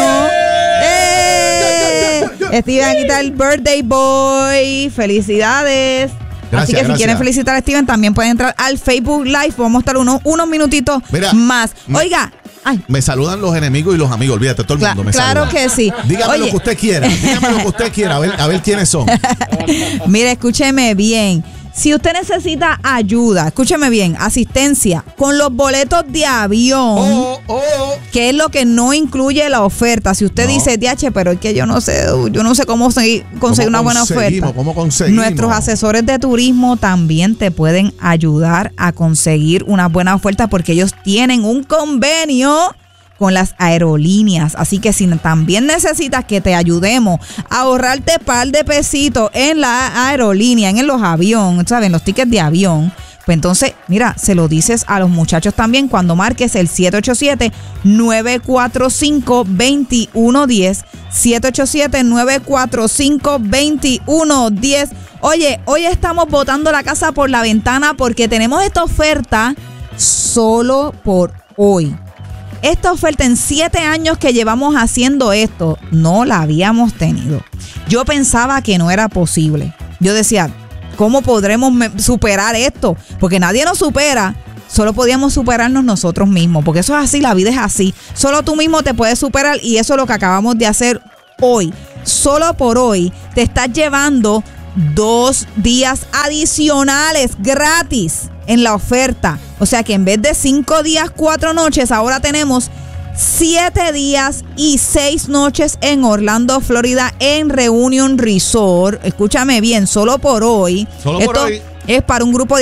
Steven, aquí está el birthday boy. Felicidades. Así que si quieren felicitar a Steven, también pueden entrar al Facebook Live. Vamos a estar unos minutitos más. Oiga. Ay. Me saludan los enemigos y los amigos, olvídate, todo el mundo me saluda. Claro que sí. Dígame lo que usted quiera, a ver quiénes son. Mire, escúcheme bien. Si usted necesita ayuda, escúcheme bien, asistencia con los boletos de avión, que es lo que no incluye la oferta. Si usted dice, DH, pero es que yo no sé cómo conseguir una buena oferta. ¿Cómo conseguimos? Nuestros asesores de turismo también te pueden ayudar a conseguir una buena oferta porque ellos tienen un convenio con las aerolíneas. Así que si también necesitas que te ayudemos a ahorrarte par de pesitos en la aerolínea, en los aviones, ¿saben? Los tickets de avión. Pues entonces, mira, se lo dices a los muchachos también cuando marques el 787-945-2110. 787-945-2110. Oye, hoy estamos botando la casa por la ventana porque tenemos esta oferta solo por hoy. Esta oferta en 7 años que llevamos haciendo esto, no la habíamos tenido. Yo pensaba que no era posible. Yo decía, ¿cómo podremos superar esto? Porque nadie nos supera. Solo podíamos superarnos nosotros mismos. Porque eso es así, la vida es así. Solo tú mismo te puedes superar y eso es lo que acabamos de hacer hoy. Solo por hoy te estás llevando 2 días adicionales gratis en la oferta. O sea que en vez de 5 días, 4 noches, ahora tenemos 7 días y 6 noches en Orlando, Florida, en Reunion Resort. Escúchame bien, solo por hoy. Solo por hoy. Es para un grupo de